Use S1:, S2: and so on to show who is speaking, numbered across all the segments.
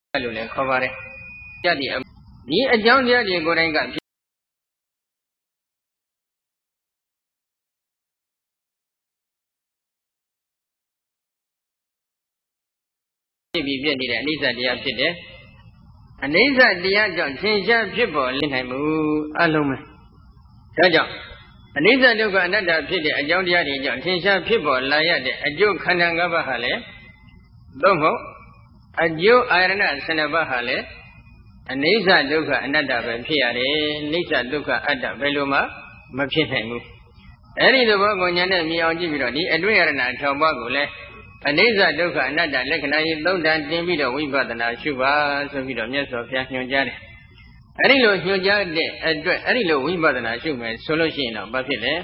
S1: လို့လည်းခေါ်ပါတယ်ကြတဲ့ဒီအကြောင်းတရားတွေကိုယ်တိုင်ကဖြစ်ပြီးပြည့်နေတဲ့အနိစ္စတရားဖြစ်တယ်အနိစ္စတရားကြောင့်သင်္ချာဖြစ်ပေါ်လင်းနိုင်မှုအလုံးပဲဒါကြောင့်အနိစ္စဒုက္ခအနတ္တဖြစ်တဲ့အကြောင်းတရားတွေကြောင့်သင်္ချာဖြစ်ပေါ်လာရတဲ့အကျိုးခန္ဓာ၅ပါးဟာလည်းသို့မဟုတ်အကျိုးအာရဏ12ပါးဟာလည်းအနိစ္စဒုက္ခအနတ္တပဲဖြစ်ရတယ်အနိစ္စဒုက္ခအတ္တဘယ်လိုမှမဖြစ်နိုင်ဘူးအဲ့ဒီသဘောကိုဉာဏ်နဲ့မြင်အောင်ကြည့်ပြီးတော့ဒီအတွင်းအာရဏ6ပါးကိုလည်းအနိစ္စဒုက္ခအနတ္တလက္ခဏာကြီးသုံးတန်တင်ပြီးတော့ဝိပဿနာရှုပါဆိုပြီးတော့မြတ်စွာဘုရားညွှန်ကြားတယ်အဲ့ဒီလိုညွှန်ကြားတဲ့အတွက်အဲ့ဒီလိုဝိပဿနာရှုမယ်ဆိုလို့ရှိရင်တော့ဘာဖြစ်လဲ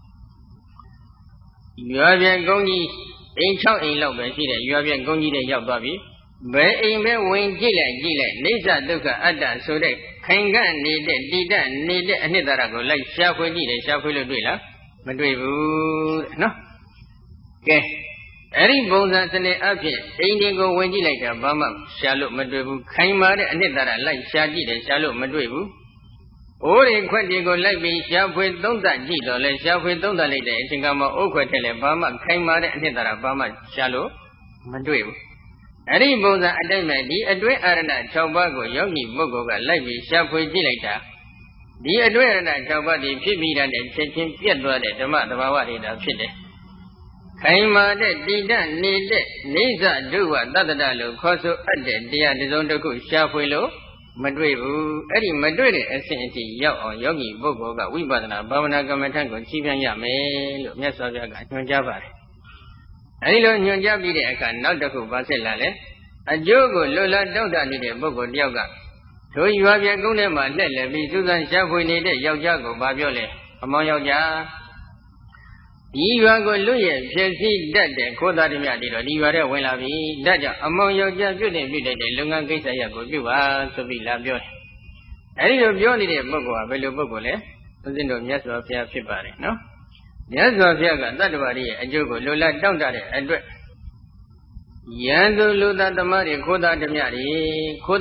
S1: ရွာပြန်ကုန်းကြီးအိမ်6အိမ်လောက်ပဲရှိတဲ့ရွာပြန်ကုန်းကြီးတွေရောက်သွားပြီဘယ်အိမ်ပဲဝင်ကြည့်လိုက်အိစ္ဆဒုက္ခအတ္တဆိုတဲ့ခိုင်ကန့်နေတဲ့တည်တတ်နေတဲ့အနှစ်သာရကိုလိုက်ရှားဖွေကြည့်တယ်ရှားဖွေလို့တွေ့လားမတွေ့ဘူးတဲ့နော်ကဲအဲ့ဒီပုံစံစနစ်အဖြစ်အိမ်တွေကိုဝင်ကြည့်လိုက်တာဘာမှရှားလို့မတွေ့ဘူးခိုင်မာတဲ့အနှစ်သာရလိုက်ရှားကြည့်တယ်ရှားလို့မတွေ့ဘူးအိုးတွေခွက်တွေကိုလိုက်ပြီးရှားဖွေသုံးသပ်ကြည့်တော့လဲရှားဖွေသုံးသပ်လိုက်တဲ့အချိန်ကမှအိုးခွက်ထဲလဲဘာမှခိုင်မာတဲ့အနှစ်သာရဘာမှရှားလို့မတွေ့ဘူးအဲ့ဒီပုံစံအတိုင်းပဲဒီအတွင်းအာရဏ6ပါးကိုယောဂီပုဂ္ဂိုလ်ကလိုက်ပြီးရှားဖွေကြည့်လိုက်တာဒီအတွင်းအာရဏ6ပါးဒီဖြစ်ပြီးတဲ့ချက်ချင်းပြတ်သွားတဲ့ဓမ္မသဘာဝတွေတာဖြစ်တယ်ခိုင်မာတဲ့တည်တတ်နေတဲ့နိစ္စဒုဝတတ္တလို့ခေါ်ဆိုအပ်တဲ့တရားတစ်စုံတစ်ခုရှားဖွေလို့မတွေ့ဘူးအဲ့ဒီမတွေ့တဲ့အဆင့်အထိရောက်အောင်ယောဂီပုဂ္ဂိုလ်ကဝိပဿနာဘာဝနာကမ္မထံကိုကြီးပြင်းရမယ်လို့မြတ်စွာဘုရားကညွှန်ကြားပါတယ်အဲ့ဒီလိုညွှန်ကြားပြီးတဲ့အခါနောက်တစ်ခုပါဆက်လာလဲအကျိုးကိုလွတ်လပ်တောက်တနေတဲ့ပုဂ္ဂိုလ်တယောက်ကထိုရွာပြန်ကုန်းထဲမှာလှည့်လည်ပြီးစူးစမ်းရှာဖွေနေတဲ့ယောက်ျားကိုဗာပြောလဲအမောင်ယောက်ျားဒီရွာကိုလွတ်ရဲ့ဖြစ်စီတတ်တဲ့ခိုးသားဓမြတွေတော့ဒီရွာထဲဝင်လာပြီဒါကြောင့်အမောင်ယောက်ျားပြုတ်တဲ့လုပ်ငန်းကိစ္စရပ်ကိုပြုပါဆိုပြီးလာပြောတယ်အဲဒီလိုပြောနေတဲ့ပုဂ္ဂိုလ်ကဘယ်လိုပုဂ္ဂိုလ်လဲဦးဇင်းတို့မြတ်စွာဘုရားဖြစ်ပါတယ်နော်မြတ်စွာဘုရားကတတ္တဝါတွေရဲ့အကျိုးကိုလွတ်လပ်တောင့်တတဲ့အတွက်ယံသူလူသားသမားတွေခိုးသားဓမြတွေကို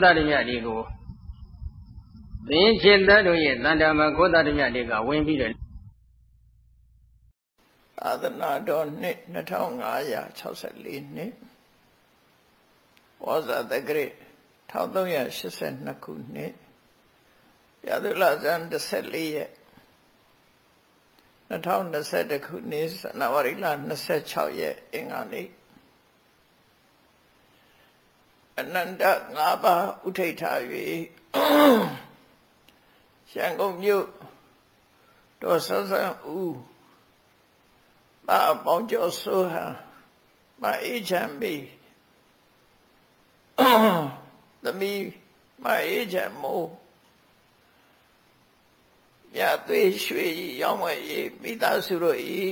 S1: သင်္ချစ်သားတို့ရဲ့တန်တာမှာခိုးသားဓမြတွေကဝင်ပြီးတော့
S2: သာသနာတော်နှစ်2564နှစ်ဝါဇာတက္ကရာ1382ခုနှစ်ရသုလဇန်14ရက်2021ခုနှစ်ဇန်နဝါရီလ26ရက်အင်္ဂါနေ့အနန္တ5ပါးဥထိတ်ထား၍ရန်ကုန်မြို့တော်ဆန်းဆန်းဦးပါပေါင်းကျော်ဆိုဟာမအေးချမ်းပြီသမီးမအေးချမ်းမို့မြတ်သွေးရွှေရောင်းဝယ်ရေးမိသားစုတို့ဤ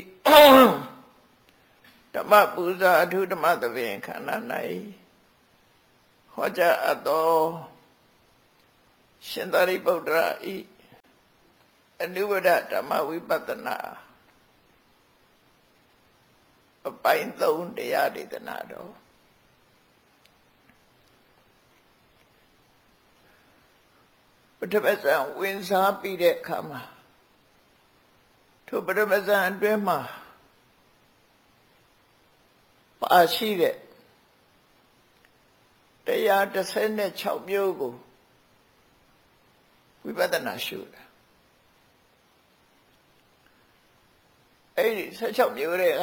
S2: ဓမ္မပူဇာအထုဓမ္မသဘင်ခန္ဓာ၌ဟောကြားအပ်သောရှင်သာရိပုတ္တရာဤအနုဝဒဓမ္မဝိပဿနာအပိုင်း3တရားဒေသနာတော်ပထမဇန်ဝင်စားပြီးတဲ့အခါမှာထိုပထမဇန်အတွင်းမှာပါရှိတဲ့136မျိုးကိုဝိပဿနာရှုတာအဲ့ဒီ16မျိုးတွေက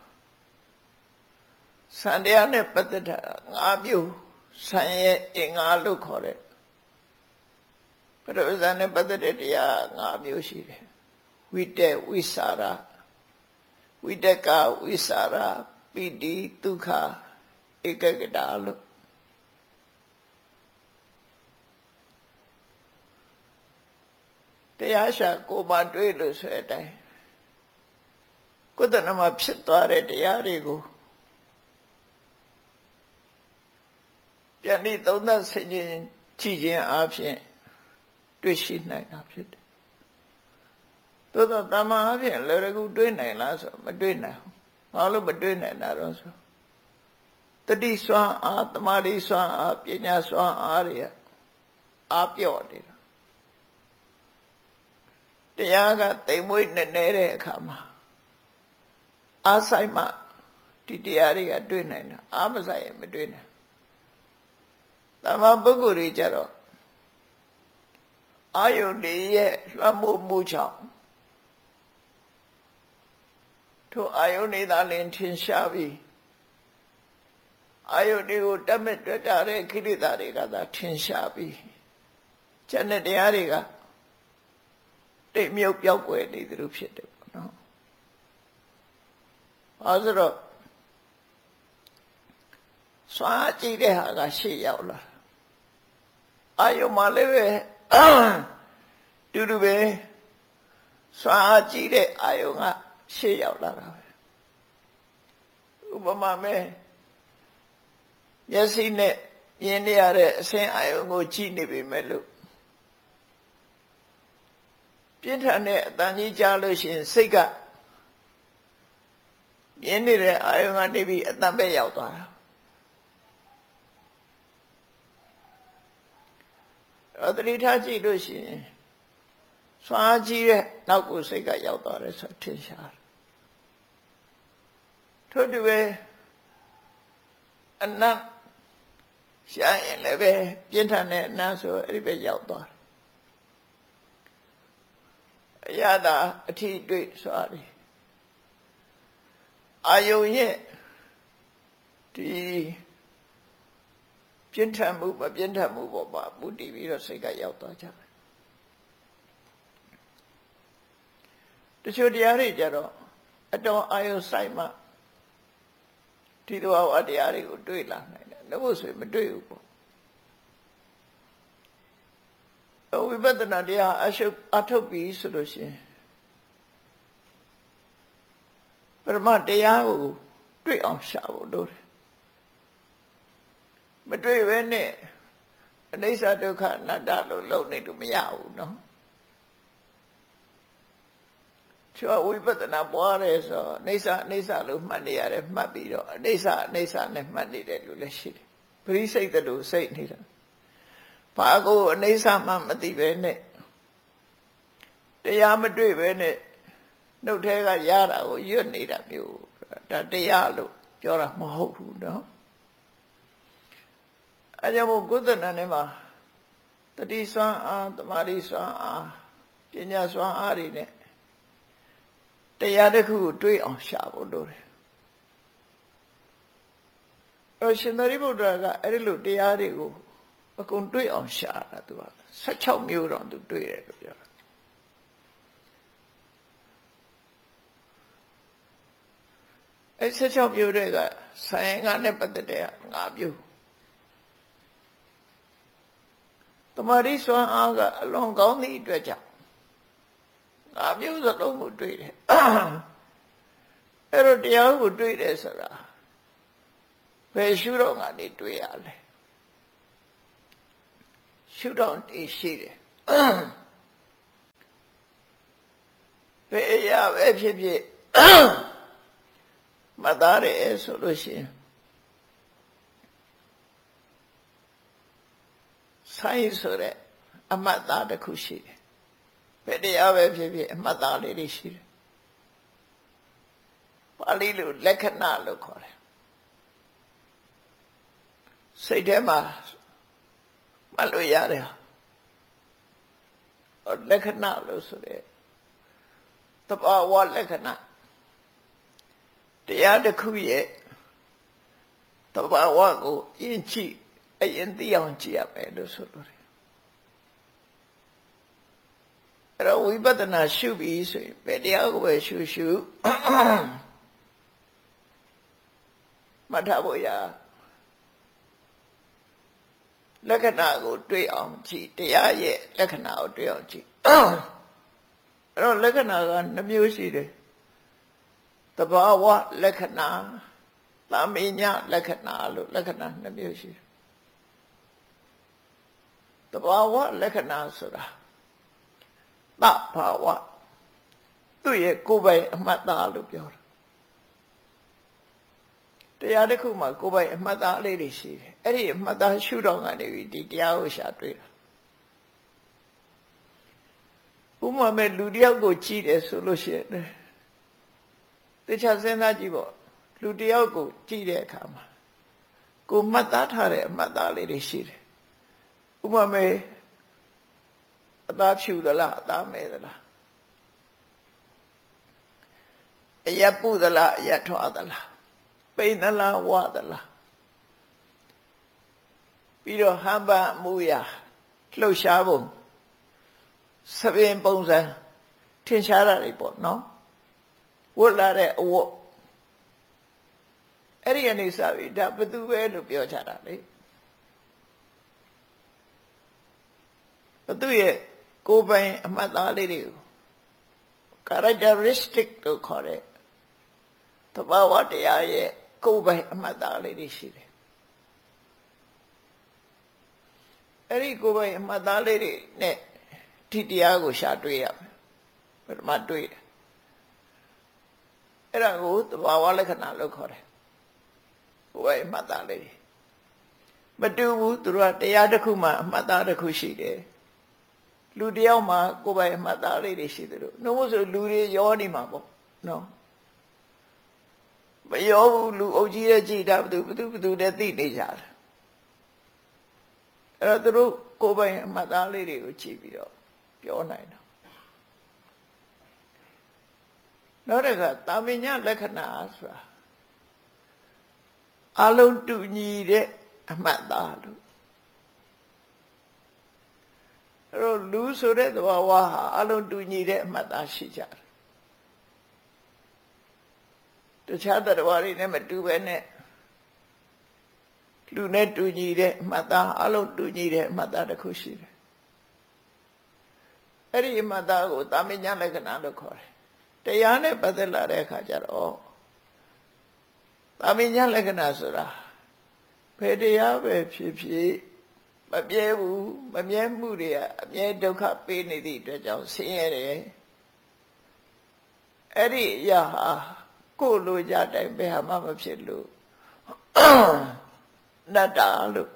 S2: စံတရားနဲ့ပတ်သက်တာ5မျိုးစံရဲ့အင်္ဂါလို့ခေါ်တဲ့ပထမဇန်နဲ့ပတ်သက်တဲ့တရား5မျိုးရှိတယ်ဝိတက်ဝိစာရဝိတက်ကဝိစာရပိတိဒုက္ခဧကဂတလို့တရားရှာကိုမှတွေ့လို့ဆိုတဲ့အတိုင်းကိုယ်တဏ္ဍမှာဖြစ်သွားတဲ့တရားတွေကိုပြန်ပြီးသုံးသပ်ဆင်ခြင်ကြည့်ခြင်းအပြင်တွေ့ရှိနိုင်တာဖြစ်တယ်။သို့သောတမန်အပြင်လည်းတကူတွေ့နိုင်လားဆိုမတွေ့နိုင်ဘူး။ဘာလို့မတွေ့နိုင်တာတော့ဆိုတတိစွမ်းအားတမာတိစွမ်းအားပညာစွမ်းအားတွေအားပြော့နေတာတရားကတိမ်မွေးနေတဲ့အခါမှာအားဆိုင်မှဒီတရားတွေကတွေ့နိုင်တာအားမဆိုင်ရင်မတွေ့နိုင်တမန်ပုဂ္ဂိုလ်တွေကြတော့အာယုန်တွေရဲ့လွှမ်းမိုးမှုကြောင့်ထိုအာယုန်တွေသာလင်ထင်ရှားပြီးအာယုန်တွေကိုတတ်မဲ့တွေ့တာတဲ့ခိရိတာတွေကသာထင်ရှားပြီးကျန်တဲ့တရားတွေကတိတ်မြုပ်ပြောက်ွယ်နေသလိုဖြစ်တယ်ပေါ့နော်။အဲဆိုတော့စွာကြည့်တဲ့ဟာကရှေ့ရောက်လာအာယုန်မှလည်းပဲတူတူပဲစွာကြည့်တဲ့အာယုန်ကရှေ့ရောက်လာတာပဲဥပမာမဲ့မျက်စိနဲ့မြင်နေရတဲ့အဆင်းအာယုန်ကိုကြည့်နေပေမဲ့လို့ပြင်းထန်တဲ့အတန်ကြီးကြားလို့ရှိရင်စိတ်ကမြင်နေတဲ့အာယုန်ကနေပြီးအတန်ပဲရောက်သွားတာသတိထားကြည့်လို့ရှိရင်စွာကြီးတဲ့နောက်ကိုစိတ်ကရောက်သွားတယ်ဆိုထင်ရှားတယ်ထို့တူပဲအနတ်ရှာရင်လည်းပဲပြင်းထန်တဲ့အနတ်ဆိုအဲ့ဒီပဲရောက်သွားတယ်အရသာအထီးတွေ့စွာတယ်အာယုံရဲ့ဒီပြင်းထန်မှုမပြင်းထန်မှုပေါ်မှာမူတည်ပြီးတော့စိတ်ကရောက်သွားကြတယ်တချို့တရားတွေကြတော့အတော်အာယုံဆိုင်မှဒီတော့အတရားတွေကိုတွေ့လာနိုင်တယ်လို့ဆိုရင်မတွေ့ဘူးပေါ့ဝိပဿနာတရားအထုတ်ပြီးဆိုလို့ရှိရင်ပရမတရားကိုတွေ့အောင်ရှာဖို့လိုတယ်မတွေ့ဘဲနဲ့အနိစ္စဒုက္ခအနတ္တလို့လုပ်နေလို့မရဘူးနော်ချောဝိပဿနာပွားတယ်ဆိုအနိစ္စလို့မှတ်နေရတယ်မှတ်ပြီးတော့အနိစ္စနဲ့မှတ်နေတယ်လို့လည်းရှိတယ်ပရိစိတ်တလို့စိတ်နေတာဘာကိုအနိစ္စမှမသိပဲနဲ့တရားမတွေ့ပဲနဲ့နှုတ်ထဲကရတာကိုရွတ်နေတာမျိုးဒါတရားလို့ပြောတာမဟုတ်ဘူးနော်အဲကြောင့်မို့ကုသဏနဲ့မှာတတိစွမ်းအားတမာတိစွမ်းအားပညာစွမ်းအားတွေနဲ့တရားတစ်ခုကိုတွေးအောင်ရှာဖို့လိုတယ်ရှင်သာရိပုတ္တရာကအဲ့ဒီလိုတရားတွေကိုအကုန်တွေးအောင်ရှာတာသူက16မျိုးတော့သူတွေးတယ်လို့ပြောတာအဲ့16မျိုးတွေကဆိုင်ငါနဲ့ပတ်သက်တဲ့5မျိုးတမာရီစွမ်းအားကအလွန်ကောင်းသည့်အတွက်ကြောင့်5မျိုးစလုံးကိုတွေးတယ်အဲ့တော့တရားကိုတွေးတယ်ဆိုတာဘယ်ရှုတော့ငါနေတွေးရလဲရှုတော့တည်ရှိတယ်ဘယ်အရာပဲဖြစ်ဖြစ်မသားတယ်ဆိုလို့ရှိရင်ဆိုင်ဆိုတဲ့အမှတ်သားတစ်ခုရှိတယ်ဘယ်တရားပဲဖြစ်ဖြစ်အမှတ်သားလေးတွေရှိတယ်ပါဠိလိုလက္ခဏာလို့ခေါ်တယ်စိတ်ထဲမှာမှတ်လို့ရတယ်လက္ခဏာလို့ဆိုတဲ့သဘာဝလက္ခဏာတရားတစ်ခုရဲ့သဘာဝကိုအရင်ကြည့်အရင်သိအောင်ကြည့်ရမယ်လို့ဆိုလိုတယ်အဲ့တော့ဝိပဿနာရှုပြီးဆိုရင်ဘယ်တရားကိုပဲရှုမှတ်ထားဖို့ရလက္ခဏာကိုတွေ့အောင်ကြည့်တရားရဲ့လက္ခဏာကိုတွေ့အောင်ကြည့်အဲ့တော့လက္ခဏာက2မျိုးရှိတယ်သဘာဝလက္ခဏာသမညလက္ခဏာလို့လက္ခဏာ2မျိုးရှိတယ်သဘာဝလက္ခဏာဆိုတာသဘာဝသူ့ရဲ့ကိုယ်ပိုင်အမှတ်သားလို့ပြောတာတရားတစ်ခုမှာကိုယ်ပိုင်အမှတ်သားလေးတွေရှိတယ်အဲ့ဒီအမှတ်သားရှုတော့ကနေပြီးဒီတရားကိုရှာတွေ့တာဥပမာမဲ့လူတယောက်ကိုကြည့်တယ်ဆိုလို့ရှိရင်တခြားစဉ်းစားကြည့်ပေါ့လူတယောက်ကိုကြည့်တဲ့အခါမှာကိုမှတ်သားထားတဲ့အမှတ်သားလေးတွေရှိတယ်ဥပမာမဲ့အသားဖြူသလားအသားမဲသလားအရက်ပုသလားအရက်ထွားသလားပိန်သလားဝသလားပြီးတော့ဟန်ပန်မူရာလှုပ်ရှားပုံသပင်ပုံစံထင်ရှားတာတွေပေါ့နော်ဝတ်လာတဲ့အဝတ်အဲ့ဒီအနေစာပြီးဒါဘယ်သူပဲလို့ပြောချတာလေဘသူရဲ့ကိုယ်ပိုင်အမှတ်သားလေးတွေကို characteristic လို့ခေါ်တဲ့သဘာဝတရားရဲ့ကိုယ်ပိုင်အမှတ်သားလေးတွေရှိတယ်အဲ့ဒီကိုယ်ပိုင်အမှတ်သားလေးတွေနဲ့ဒီတရားကိုရှာတွေ့ရမယ်ပထမတွေ့တယ်အဲ့ဒါကိုသဘာဝလက္ခဏာလို့ခေါ်တယ်ကိုယ်ပိုင်အမှတ်သားလေးတွေမတူဘူးသူတို့ကတရားတစ်ခုမှအမှတ်သားတစ်ခုရှိတယ်လူတယောက်မှာကိုယ်ပိုင်အမှတ်သားလေးတွေရှိတယ်လို့နှုတ်မို့ဆိုလူတွေရောနေမှာပေါ့နော်မရောဘူးလူအုပ်ကြီးရဲ့ကြည်တာဘသူတဲ့သိနေကြတယ်အဲ့တော့သူတို့ကိုယ်ပိုင်အမှတ်သားလေးတွေကိုကြည့်ပြီးတော့ပြောနိုင်တာနောက်တစ်ခါတာမညလက္ခဏာဆိုတာအလုံးတူညီတဲ့အမှတ်သားလို့အဲ့တော့လူဆိုတဲ့သဘာဝဟာအလုံးတူညီတဲ့အမှတ်သားရှိကြတယ်တခြားသတ္တဝါတွေနဲ့မတူပဲနဲ့လူနဲ့တူညီတဲ့အမှတ်သားအလုံးတူညီတဲ့အမှတ်သားတစ်ခုရှိတယ်အဲ့ဒီအမှတ်သားကိုတာမညလက္ခဏာလို့ခေါ်တယ်တရားနဲ့ပတ်သက်လာတဲ့အခါကျတော့တာမညလက္ခဏာဆိုတာဘယ်တရားပဲဖြစ်ဖြစ်မမြဲဘူးမမြဲမှုတွေကအမြဲဒုက္ခပေးနေသည့်အတွက်ကြောင့်ဆင်းရဲတယ်အဲ့ဒီအရာဟာကိုယ်လိုကြတိုင်းဘယ်ဟာမှမဖြစ်လို့နတ္တလို့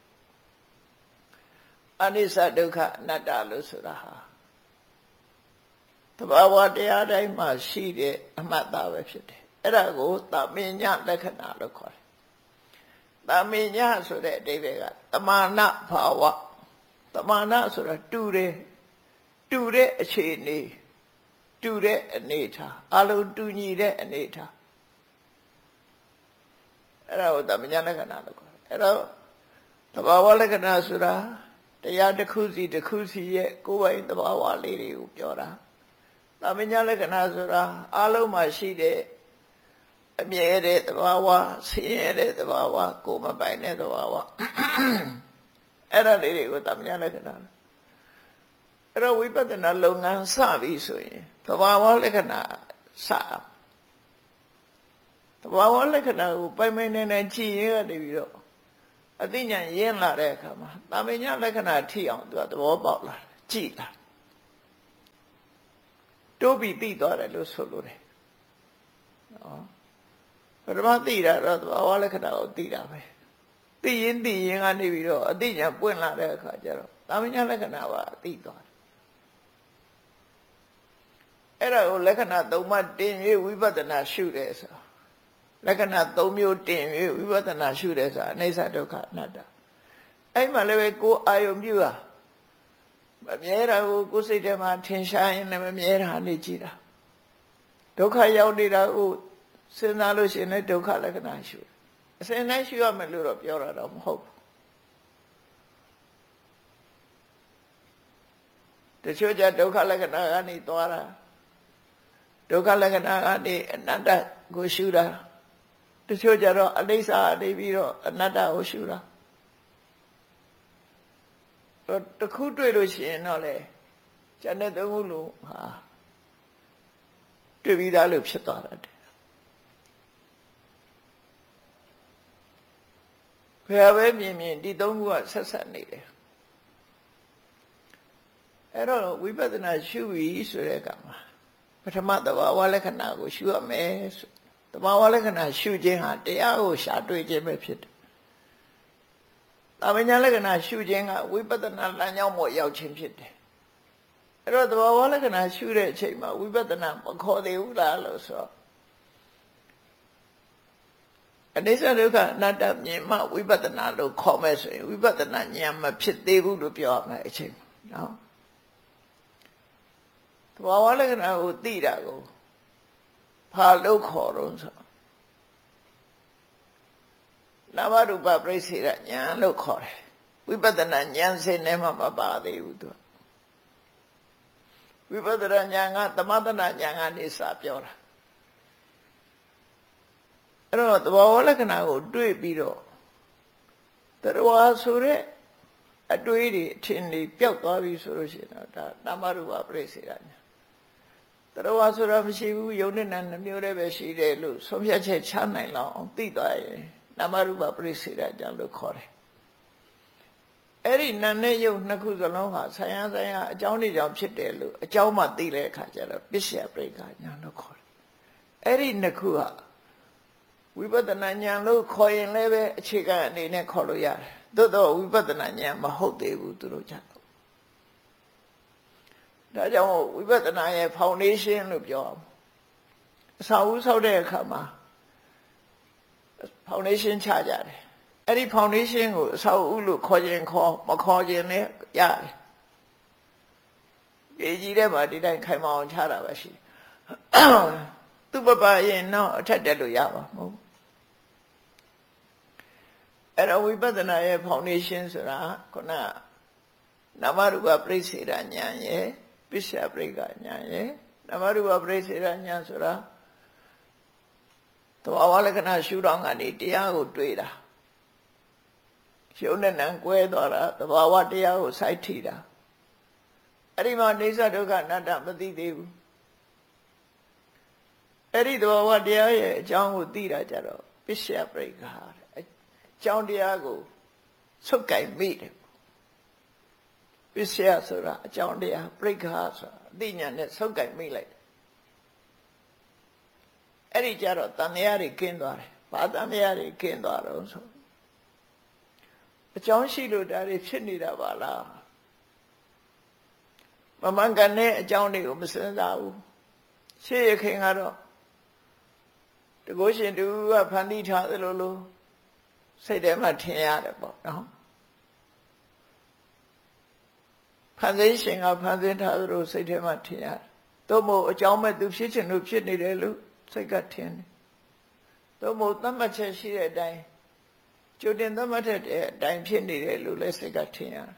S2: အနိစ္စဒုက္ခအနတ္တလို့ဆိုတာဟာသဘာဝတရားတိုင်းမှာရှိတဲ့အမှတ်သားပဲဖြစ်တယ်အဲ့ဒါကိုတာမညလက္ခဏာလို့ခေါ်တယ်တာမညဆိုတဲ့အဓိပ္ပာယ်ကတမာနဘာဝတမာနဆိုတာတူတဲ့အခြေအနေတူတဲ့အနေထားအလုံးတူညီတဲ့အနေထားအဲ့ဒါကိုတမညာလက္ခဏာလို့ခေါ်တယ်အဲ့တော့သဘာဝလက္ခဏာဆိုတာတရားတစ်ခုစီတစ်ခုစီရဲ့ကိုယ်ပိုင်သဘာဝလေးတွေကိုပြောတာတမညာလက္ခဏာဆိုတာအလုံးမှာရှိတဲ့အမြဲတဲ့သဘာဝဆင်းရဲတဲ့သဘာဝကိုယ်မပိုင်တဲ့သဘာဝအဲ့ဒါလေးတွေကိုတမညာလက္ခဏာအဲ့တော့ဝိပဿနာလုပ်ငန်းစပြီဆိုရင်သဘာဝလက္ခဏာစသဘာဝလက္ခဏာကိုပိုင်ပိုင်နိုင်နိုင်ကြည့်ရနေပြီးတော့အသိဉာဏ်ရင်းလာတဲ့အခါမှာတာမညလက္ခဏာထိအောင်သူကသဘောပေါက်လာကြည့်လာတိုးပြီးသိသွားတယ်လို့ဆိုလို့တယ်နော်ပထမသိတာတော့သဘာဝလက္ခဏာကိုသိတာပဲသိရင်ကနေပြီးတော့အသိဉာဏ်ပွင့်လာတဲ့အခါကျတော့တာမညလက္ခဏာပါသိသွားတယ်အဲ့ဒါကိုလက္ခဏာ၃ပါးတင်၍ဝိပဿနာရှုတယ်ဆိုလက္ခဏာ၃မျိုးတင်၍ဝိပဿနာရှုတယ်ဆိုတာအနိစ္စဒုက္ခအနတ္တအဲ့မှာလည်းပဲကိုယ်အာယုံပြုတာမမြဲတာကိုကိုယ်စိတ်ထဲမှာထင်ရှားရင်လည်းမမြဲတာနေကြည့်တာဒုက္ခရောက်နေတာကိုစဉ်းစားလို့ရှိရင်လည်းဒုက္ခလက္ခဏာရှုအစဉ်တိုင်းရှုရမယ်လို့တော့ပြောတာတော့မဟုတ်ဘူးတချို့ကြဒုက္ခလက္ခဏာကနေသွားတာဒုက္ခလက္ခဏာကနေအနတ္တကိုရှုတာတချို့ကြတော့အနိစ္စနေပြီးတော့အနတ္တကိုရှုတာတခုတွေ့လို့ရှိရင်တော့လေဉာဏ်နဲ့သုံးခုလုံးဟာတွေ့ပြီးသားလို့ဖြစ်သွားတယ်ဘယ်ပဲမြင်ဒီသုံးခုကဆက်ဆက်နေတယ်အဲ့တော့ဝိပဿနာရှုပြီးဆိုတဲ့အခါမှာပထမသဘာဝလက္ခဏာကိုရှုရမယ်ဆိုတဘာဝလက္ခဏာရှုခြင်းဟာတရားကိုရှာတွေ့ခြင်းပဲဖြစ်တယ်တာမညာလက္ခဏာရှုခြင်းကဝိပဿနာလမ်းကြောင်းပေါ်ရောက်ခြင်းဖြစ်တယ်အဲ့တော့တဘာဝလက္ခဏာရှုတဲ့အချိန်မှာဝိပဿနာမခေါ်သေးဘူးလားလို့ဆိုတော့အနိစ္စဒုက္ခအနတ္တမြင်မှဝိပဿနာလို့ခေါ်မယ်ဆိုရင်ဝိပဿနာဉာဏ်မဖြစ်သေးဘူးလို့ပြောရမယ်အချိန်နော်တဘာဝလက္ခဏာကိုသိတာကိုဘာလို့ခေါ်တော့ဆိုနာမရူပပြိစေရဉာဏ်လို့ခေါ်တယ်ဝိပဿနာဉာဏ်စဉ်နဲ့မှမပါသေးဘူးသူဝိပဿနာဉာဏ်ကသမထနာဉာဏ်ကနေစပြောတာအဲ့တော့သဘောလက္ခဏာကိုတွေ့ပြီးတော့တရားဆိုတဲ့အတွေ့အထင်တွေပျောက်သွားပြီဆိုလို့ရှိရင်တော့ဒါနာမရူပပြိစေရဉာဏ်တရားဆိုတာမရှိဘူးယုံနဲ့နာနှမျိုးတည်းပဲရှိတယ်လို့ဆုံးဖြတ်ချက်ချနိုင်လောက်အောင်သိသွားရင်နာမရူပပြိစေရဉာဏ်လို့ခေါ်တယ်အဲ့ဒီနာနဲ့ယုတ်နှစ်ခုစလုံးဟာဆိုင်ရာအကြောင်းတွေကြောင့်ဖြစ်တယ်လို့အကြောင်းမှသိတဲ့အခါကျတော့ပစ္စယပရိက္ခဉာဏ်လို့ခေါ်တယ်အဲ့ဒီနှစ်ခုဟာဝိပဿနာဉာဏ်လို့ခေါ်ရင်လည်းပဲအခြေခံအနေနဲ့ခေါ်လို့ရတယ်သို့တော့ဝိပဿနာဉာဏ်မဟုတ်သေးဘူးသူတို့ကြတော့ဒါကြောင့်ဝိပဿနာရဲ့ foundation လို့ပြောအောင်အစာဦးဆောက်တဲ့အခါမှာ foundation ချကြတယ်အဲ့ဒီ foundation ကိုအစာဦးလို့ခေါ်ခြင်းခေါ်မခေါ်ခြင်းလည်းရတယ်ဒီကြီးထဲမှာဒီတိုင်းခိုင်မအောင်ချတာပဲရှိသူ့ပပရင်တော့အထက်တက်လို့ရပါမဟုတ်အဲ့တော့ဝိပဿနာရဲ့ foundation ဆိုတာခုနနာမရူပပြိစေရဉာဏ်ရဲ့ပစ္စယပရိက္ခဉာဏ်ရဲ့နာမရူပပြိစေရဉာဏ်ဆိုတာသဘာဝလက္ခဏာရှုထောင့်ကနေတရားကိုတွေ့တာရှုံးနဲ့နံကွဲသွားတာသဘာဝတရားကိုစိုက်ထိတာအဲ့ဒီမှာအိစ္ဆဒုက္ခအနတ္တမသိသေးဘူးအဲ့ဒီသဘာဝတရားရဲ့အကြောင်းကိုသိတာကြတော့ပစ္စယပရိက္ခအကြောင်းတရားကိုဆုတ်ကင်မိတယ်ပစ္စယဆိုတာအကြောင်းတရားပရိက္ခဆိုတာအသိဉာဏ်နဲ့ဆုတ်ကင်မိလိုက်အဲ့ဒီကြတော့တန်တရားတွေကင်းသွားတယ်ဘာတန်တရားတွေကင်းသွားတော့ဆိုအကြောင်းရှိလို့ဒါတွေဖြစ်နေတာပါလားမမှန်ကန်တဲ့အကြောင်းတွေကိုမစဉ်းစားဘူးရှေးရခင်ကတော့တကုရှင်တူကဖန်တီးထားသလိုလိုစိတ်ထဲမှာထင်ရတယ်ပေါ့နော်ဖန်ဆင်းရှင်ကဖန်ဆင်းထားသလိုစိတ်ထဲမှာထင်ရတယ်သို့မဟုတ်အကြောင်းမဲ့သူဖြစ်ချင်လို့ဖြစ်နေတယ်လို့စိတ်ကထင်တယ်သို့မဟုတ်သတ်မှတ်ချက်ရှိတဲ့အတိုင်းကြိုတင်သတ်မှတ်တဲ့အတိုင်းဖြစ်နေတယ်လို့လည်းစိတ်ကထင်ရတယ်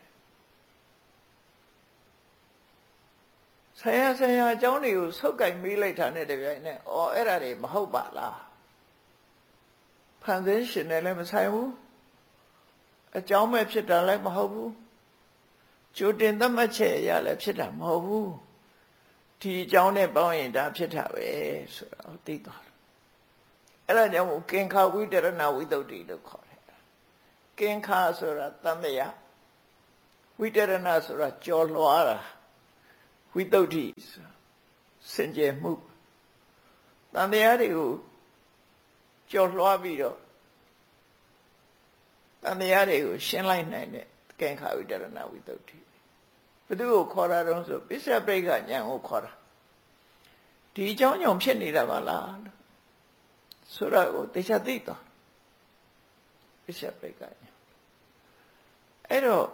S2: ဆရာအကြောင်းတွေကိုဆုတ်ကင်မေးလိုက်တာနဲ့တပြိုင်နက်အော်အဲ့ဒါတွေမဟုတ်ပါလားဖန်ဆင်းရှင်နဲ့လည်းမဆိုင်ဘူးအကြောင်းမဲ့ဖြစ်တာလည်းမဟုတ်ဘူးကြိုတင်သတ်မှတ်ချက်အရလည်းဖြစ်တာမဟုတ်ဘူးဒီအကြောင်းနဲ့ပေါင်းရင်ဒါဖြစ်တာပဲဆိုတော့သိသွားတယ်အဲ့ဒါကြောင့်ကင်္ခဝိတရဏဝိသုဒ္ဓိလို့ခေါ်တယ်ကင်္ခဆိုတာတန်မြတ်ဝိတရဏဆိုတာကြော်လွှားတာဝိသုဒ္ဓိစင်ကြယ်မှုတန်တရားတွေကိုကြော်လွှားပြီးတော့တန်တရားတွေကိုရှင်းလိုက်နိုင်တဲ့ကင်္ခဝိတရဏဝိသုဒ္ဓိဘယ်သူကိုခေါ်တာတော့ဆိုပစ္စယပရိက္ခဉာဏ်ကိုခေါ်တာဒီအကြောင်းကြောင့်ဖြစ်နေတာပါလားဆိုတော့ကိုသိချသိတော့ပစ္စယပရိက္ခဉာဏ်အဲ့တော့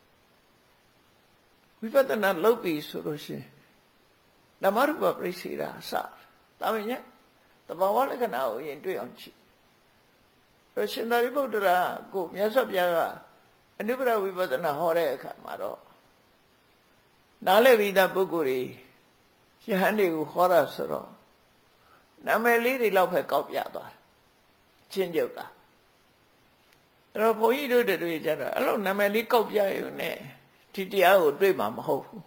S2: ဝိပဿနာလုပ်ပြီဆိုလို့ရှိရင်ဓမ္မရူပပရိစ္ဆေရာစတာမညသဘာဝလက္ခဏာကိုရင်တွေ့အောင်ကြည့်ရှင်သာရိပုတ္တရာကိုမြတ်စွာဘုရားကအနုပ္ပရဝိပဿနာဟောတဲ့အခါမှာတော့နားလည်ပြီးသားပုဂ္ဂိုလ်တွေယဟန်တွေကိုဟောတာဆိုတော့နာမည်လေးတွေလောက်ပဲကောက်ပြသွားချင်းကျုပ်ကအဲ့တော့ဘုန်းကြီးတို့တွေကြတော့အဲ့လိုနာမည်လေးကောက်ပြရုံနဲ့ဒီတရားကိုတွေ့မှာမဟုတ်ဘူး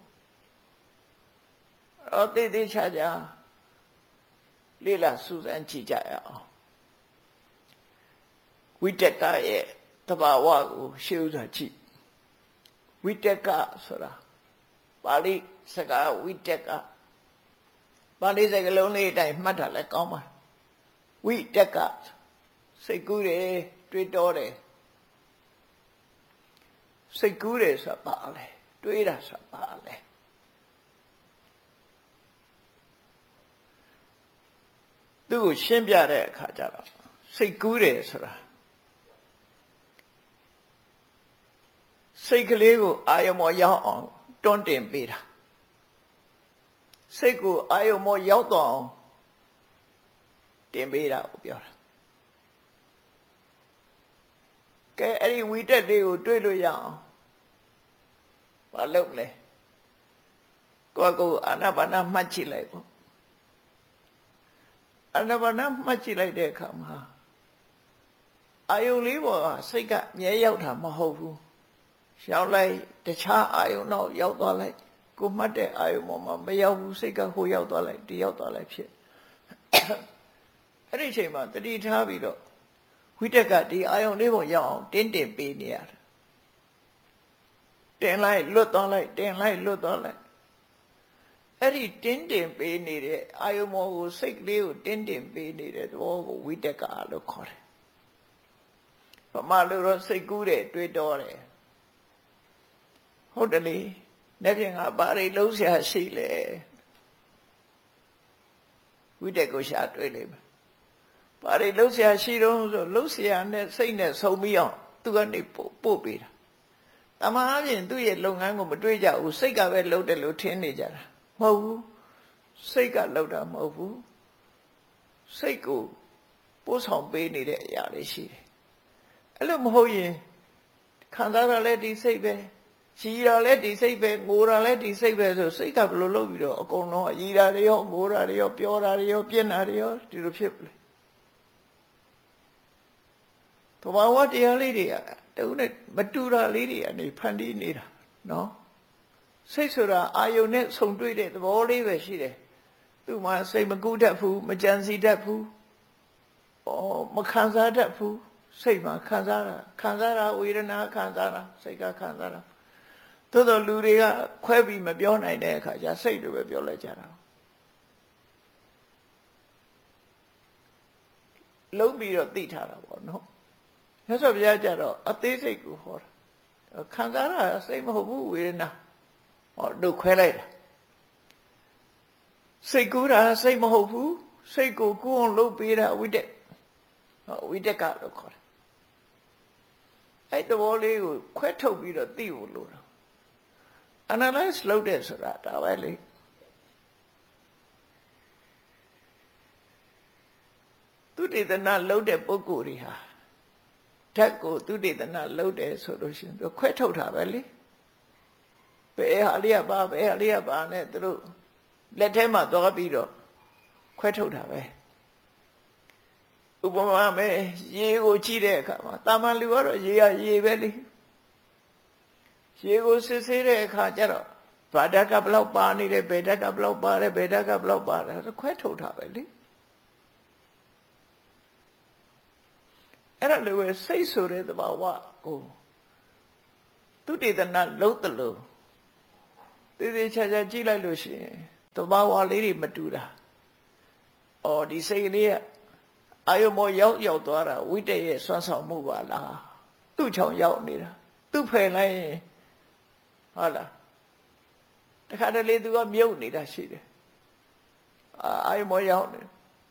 S2: အဲ့တေးသေးချာချာလေးလာစူးစမ်းကြည့်ကြရအောင်ဝိတက်ကရဲ့တဘာဝကိုရှေးဥစွာကြည့်ဝိတက်ကဆိုတာပါဠိစကားဝိတက်ကပါဠိစကားလုံးလေးအတိုင်းမှတ်တာလဲကောင်းပါဝိတက်ကစိတ်ကူးတယ်တွေးတောတယ်စိတ်ကူးတယ်ဆိုတာပါလေတွေးတာဆိုတာပါလေသူ့ကိုရှင်းပြတဲ့အခါကျတော့စိတ်ကူးတယ်ဆိုတာစိတ်ကလေးကိုအာယုံမောရောက်အောင်တွန်းတင်ပေးတာစိတ်ကိုအာယုံမောရောက်တော့အောင်တင်ပေးတာကိုပြောတာကဲအဲ့ဒီဝိတက်လေးကိုတွေးလို့ရအောင်ဘာလုပ်လဲကိုအာနာပါနာမှတ်ကြည့်လိုက်ပေါ့အာနာပါနာမှတ်ကြည့်လိုက်တဲ့အခါမှာအာယုံလေးပေါ်ကစိတ်ကမြဲရောက်တာမဟုတ်ဘူးရောက်လိုက်တခြားအာယုံတော့ရောက်သွားလိုက်ကိုမှတ်တဲ့အာယုံပေါ်မှာမရောက်ဘူးစိတ်ကဟိုရောက်သွားလိုက်ဒီရောက်သွားလိုက်ဖြစ်အဲ့ဒီအချိန်မှာတတိထားပြီးတော့ဝိတက်ကဒီအာယုံလေးပေါ်ရောက်အောင်တင်းတင်ပေးနေရတယ်တင်လိုက်လွတ်သွားလိုက်တင်လိုက်လွတ်သွားလိုက်အဲ့ဒီတင်းတင်ပေးနေတဲ့အာယုံမောကိုစိတ်ကလေးကိုတင်းတင်ပေးနေတဲ့သဘောကိုဝိတက်ကလို့ခေါ်တယ်။ဗမာလိုတော့စိတ်ကူးတယ်တွေးတောတယ်ဟုတ်တယ်လေ။နေ့ပြင်ကဘာတွေလုံးเสียရှိလဲဝိတက်ကိုရှာတွေးလိမ့်မယ်။ဘာတွေလုံးเสียရှိတော့ဆိုလုံးเสียနဲ့စိတ်နဲ့ဆုံပြီးအောင်သူကနေပို့ပေးတာ။တမန်အပြင်သူ့ရဲ့လုပ်ငန်းကိုမတွေးကြဘူးစိတ်ကပဲလုပ်တယ်လို့ထင်နေကြတာ။မဟုတ်ဘူးစိတ်ကလောက်တာမဟုတ်ဘူးစိတ်ကိုပို့ဆောင်ပေးနေတဲ့အရာလေးရှိတယ်အဲ့လိုမဟုတ်ရင်ခံစားရလဲဒီစိတ်ပဲရည်ရလဲဒီစိတ်ပဲငိုရလဲဒီစိတ်ပဲဆိုစိတ်ကဘယ်လိုလုပ်ပြီးတော့အကုန်လုံးရည်တာတွေရောငိုတာတွေရောပြောတာတွေရောပြင်းတာတွေရောဒီလိုဖြစ်ပြီသဘာဝတရားလေးတွေကတူနဲ့မတူတာလေးတွေကနေဖန်တီးနေတာနော်စိတ်ဆိုတာအာယုန်နဲ့ဆုံတွေ့တဲ့သဘောလေးပဲရှိတယ်သူမှစိတ်မကူးတတ်ဘူးမကြံစီတတ်ဘူးမခံစားတတ်ဘူးစိတ်မှာခံစားတာဝေဒနာခံစားတာစိတ်ကခံစားတာသို့တော်လူတွေကခွဲပြီးမပြောနိုင်တဲ့အခါကျစိတ်လိုပဲပြောလိုက်ကြတာလုံးပြီးတော့သိထားတာပေါ့နော်မြတ်စွာဘုရားကျတော့အသေးစိတ်ကိုဟောတာခံစားတာစိတ်မဟုတ်ဘူးဝေဒနာတို့ခွဲလိုက်တာစိတ်ကူးတာစိတ်မဟုတ်ဘူးစိတ်ကိုကူးအောင်လုပ်ပေးတာဝိတက်ကလို့ခေါ်တယ်အဲ့တဘောလေးကိုခွဲထုတ်ပြီးတော့သိဖို့လိုတာ analyze လုပ်တဲ့ဆိုတာဒါပဲလေသူတေသနာလုပ်တဲ့ပုဂ္ဂိုလ်တွေဟာဓာတ်ကိုသူတေသနာလုပ်တယ်ဆိုလို့ရှိရင်သူခွဲထုတ်တာပဲလေဘယ်ဟာလေးကပါဘယ်ဟာလေးကပါနဲ့သူတို့လက်ထဲမှာသွားပြီးတော့ခွဲထုတ်တာပဲဥပမာမဲ့ရေကိုကြည့်တဲ့အခါမှာတာမန်လူကတော့ရေကရေပဲလေရေကိုစစ်ဆေးတဲ့အခါကျတော့ဘာဓာတ်ကဘလောက်ပါနေတယ်ဘယ်ဓာတ်ကဘလောက်ပါတယ်ဘယ်ဓာတ်ကဘလောက်ပါတယ်ခွဲထုတ်တာပဲလေအဲ့ဒါလိုပဲစိတ်ဆိုတဲ့သဘာဝကိုသူတေသနာလုံးတလို့သေသေးချာချာကြည့်လိုက်လို့ရှိရင်သဘာဝလေးတွေမတူတာ။ဒီစိတ်ကလေးကအာယုံမောရောက်သွားတာဝိတ္တရဲ့စွမ်းဆောင်မှုပါလား။သူ့ချောင်ရောက်နေတာ။သူ့ဖယ်လိုက်ရင်ဟုတ်လား။တခါတလေသူကမြုပ်နေတာရှိတယ်။အာယုံမောရောက်နေ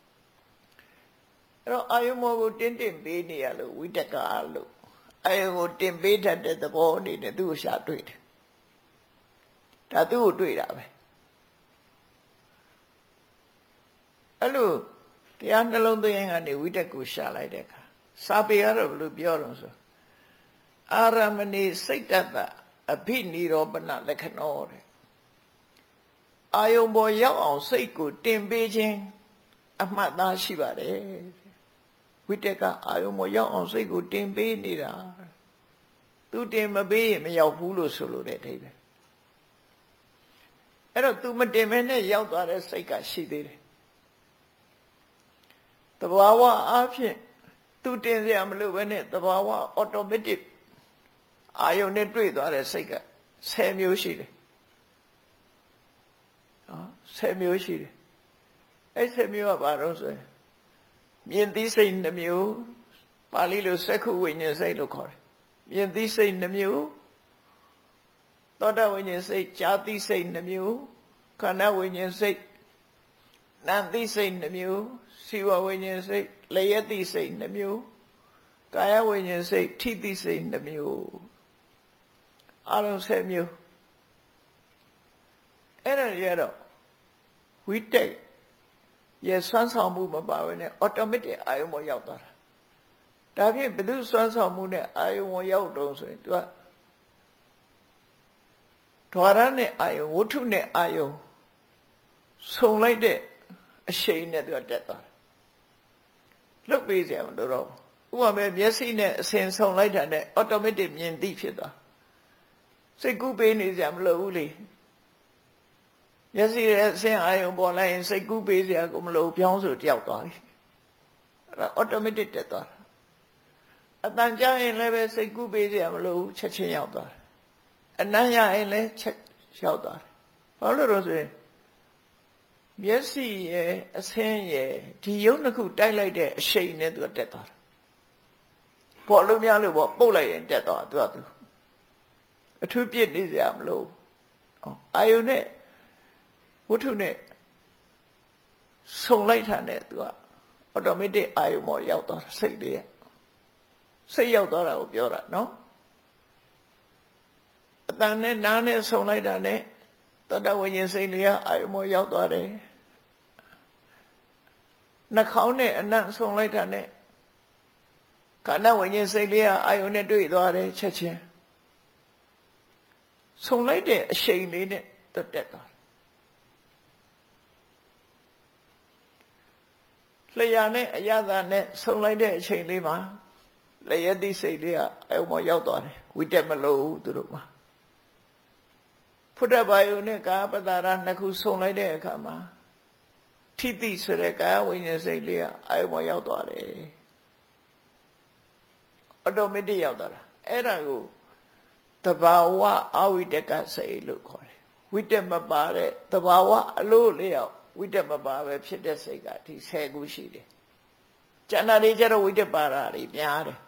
S2: ။အဲ့တော့အာယုံမောကိုတင်းပေးနေရလို့ဝိတ္တကလို့အာယုံကိုတင်ပေးတတ်တဲ့သဘောအနေနဲ့သူ့ကိုရှာတွေ့တယ်။ဒါသူ့ကိုတွေ့တာပဲအဲ့လိုတရားနှလုံးသွင်းကနေဝိတက်ကိုရှာလိုက်တဲ့အခါစာပေကတော့ဘယ်လိုပြောတော့ဆိုအာရမဏိစိတ်တတအဘိနိရောပနလက္ခဏောတဲ့အာယုံပေါ်ရောက်အောင်စိတ်ကိုတင်ပေးခြင်းအမှတ်သားရှိပါတယ်ဝိတက်ကအာယုံပေါ်ရောက်အောင်စိတ်ကိုတင်ပေးနေတာသူတင်မပေးရင်မရောက်ဘူးလို့ဆိုလိုတဲ့အဓိပ္ပာယ်အဲ့တော့ तू မတင်မဲနဲ့ရောက်သွားတဲ့စိတ်ကရှိသေးတယ်တဘာဝအားဖြင့် तू တင်စရာမလိုဘဲနဲ့တဘာဝ automatic အာယုန်နဲ့တွေ့သွားတဲ့စိတ်က10မျိုးရှိတယ်10မျိုးရှိတယ်အဲ့10မျိုးကဘာလို့ဆိုရင်မြင်သိစိတ်နှမျိုးပါဠိလိုစက္ခုဝိညာဉ်စိတ်လို့ခေါ်တယ်မြင်သိစိတ်နှမျိုးသောတာဝိညာဉ်စိတ်ကြာသိစိတ်နှမျိုးခန္ဓာဝိညာဉ်စိတ်နာမ်သိစိတ်နှမျိုးစီဝဝိညာဉ်စိတ်လျက်သိစိတ်နှမျိုးကာယဝိညာဉ်စိတ်ထိသိစိတ်နှမျိုးအလုံး10မျိုးအဲ့ဒါရတော့ဝိတက်ရဲ့စွမ်းဆောင်မှုမပါဘဲနဲ့ automatic အာယုံပေါ်ရောက်သွားတာဒါဖြင့်ဘယ်သူစွမ်းဆောင်မှုနဲ့အာယုံပေါ်ရောက်တော့ဆိုရင်သူကဓဝရနဲ့အာယုံဝတ္ထုနဲ့အာယုံဆုံလိုက်တဲ့အရှိန်နဲ့သူကတက်သွားတယ်လွတ်ပေးစရာမလိုတော့ဥပမာမျက်စိနဲ့အစဉ်ဆုံလိုက်တာနဲ့ automatic မြင်သိဖြစ်သွားစိတ်ကူးပေးနေစရာမလိုဘူးလေမျက်စိရဲ့အစဉ်အာယုံပေါ်လိုက်ရင်စိတ်ကူးပေးစရာကိုမလိုပြောင်းဆိုတယောက်သွားပြီအဲ့ဒါ automatic တက်သွားတာအတန်ကြားရင်လည်းပဲစိတ်ကူးပေးစရာမလိုဘူးချက်ချင်းရောက်သွားတယ်အနံ့ရရင်လည်းချက်ရောက်သွားတယ်ဘာလို့လဲဆိုရင်မျက်စိရဲ့အဆင်းရဲ့ဒီယုံတစ်ခုတိုက်လိုက်တဲ့အရှိန်နဲ့သူကတက်သွားတာပေါ်လို့များလို့ပေါ့ပုတ်လိုက်ရင်တက်သွားသူကသူအထူးပြစ်နေစရာမလိုအာယုနဲ့ဝတ္ထုနဲ့ဆုံလိုက်တာနဲ့သူက automatic အာယုမောရောက်သွားတာစိတ်လေးစိတ်ရောက်သွားတာကိုပြောတာနော်အတန်နဲ့နားနဲ့ဆုံလိုက်တာနဲ့သောတာဝိညာဉ်စိတ်လေးအာယုမောရောက်သွားတယ်နှာခေါင်းနဲ့အနံ့ဆုံလိုက်တာနဲ့ခန္ဓာဝိညာဉ်စိတ်လေးအာယုနဲ့တွေ့သွားတယ်ချက်ချင်းဆုံလိုက်တဲ့အရှိန်လေးနဲ့တက်သွားလျှာနဲ့အရသာနဲ့ဆုံလိုက်တဲ့အချိန်လေးမှာလျက်တိစိတ်လေးကအယုံမရောက်သွားတယ်ဝိတက်မလို့သူတို့မှာဖုဒ္ဓဘာယုနဲ့ကာပတ္တာရနှစ်ခုဆုံလိုက်တဲ့အခါမှာထိတိဆိုတဲ့ကာယဝိညာဉ်စိတ်လေးကအယုံမရောက်သွားတယ်automatic ရောက်သွားတာအဲ့ဒါကိုသဘာဝအဝိတကစိတ်လို့ခေါ်တယ်ဝိတက်မပါတဲ့သဘာဝအလို့လျောက်ဝိတက်မပါပဲဖြစ်တဲ့စိတ်ကဒီ10ခုရှိတယ်ကျန်တာတွေကျတော့ဝိတက်ပါတာတွေများတယ်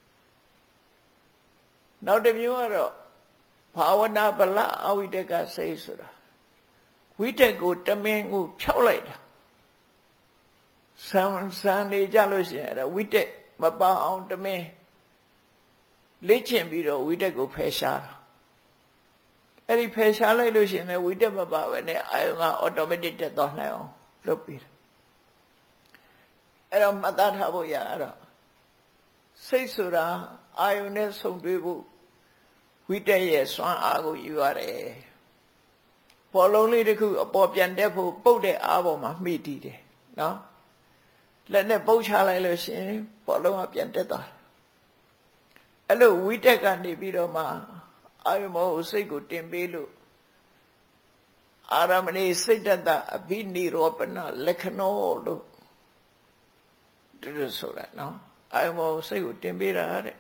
S2: နောက်တစ်မျိုးကတော့ဘာဝနာဗလအဝိတကစိတ်ဆိုတာဝိတက်ကိုတမင်ကိုဖြောက်လိုက်တာဆံနေကြလို့ရှိရင်အဲ့ဝိတက်မပါအောင်တမင်လေ့ကျင့်ပြီးတော့ဝိတက်ကိုဖယ်ရှားတာအဲ့ဒီဖယ်ရှားလိုက်လို့ရှိရင်လည်းဝိတက်မပါပဲနဲ့အာယုံက automatic တက်သွားနိုင်အောင်လုပ်ပြီးတယ်အဲ့တော့မှတ်သားထားဖို့ရအဲ့တော့စိတ်ဆိုတာအာယုံနဲ့ဆုံတွေ့ဖို့ဝိတက်ရဲ့စွမ်းအားကိုယူရတယ်ဘောလုံးလေးတစ်ခုအပေါ်ပြန်တက်ဖို့ပုတ်တဲ့အားပေါ်မှာမှီတည်တယ်နော်လက်နဲ့ပုတ်ချလိုက်လို့ရှိရင်ဘောလုံးကပြန်တက်သွားတယ်အဲ့လိုဝိတက်ကနေပြီးတော့မှအာယုမောစိတ်ကိုတင်ပေးလို့အာရမဏိစိတ်တတအဘိနိရောပနလက္ခဏောလို့ဒီလိုဆိုတာနော်အာယုမောစိတ်ကိုတင်ပေးတာတဲ့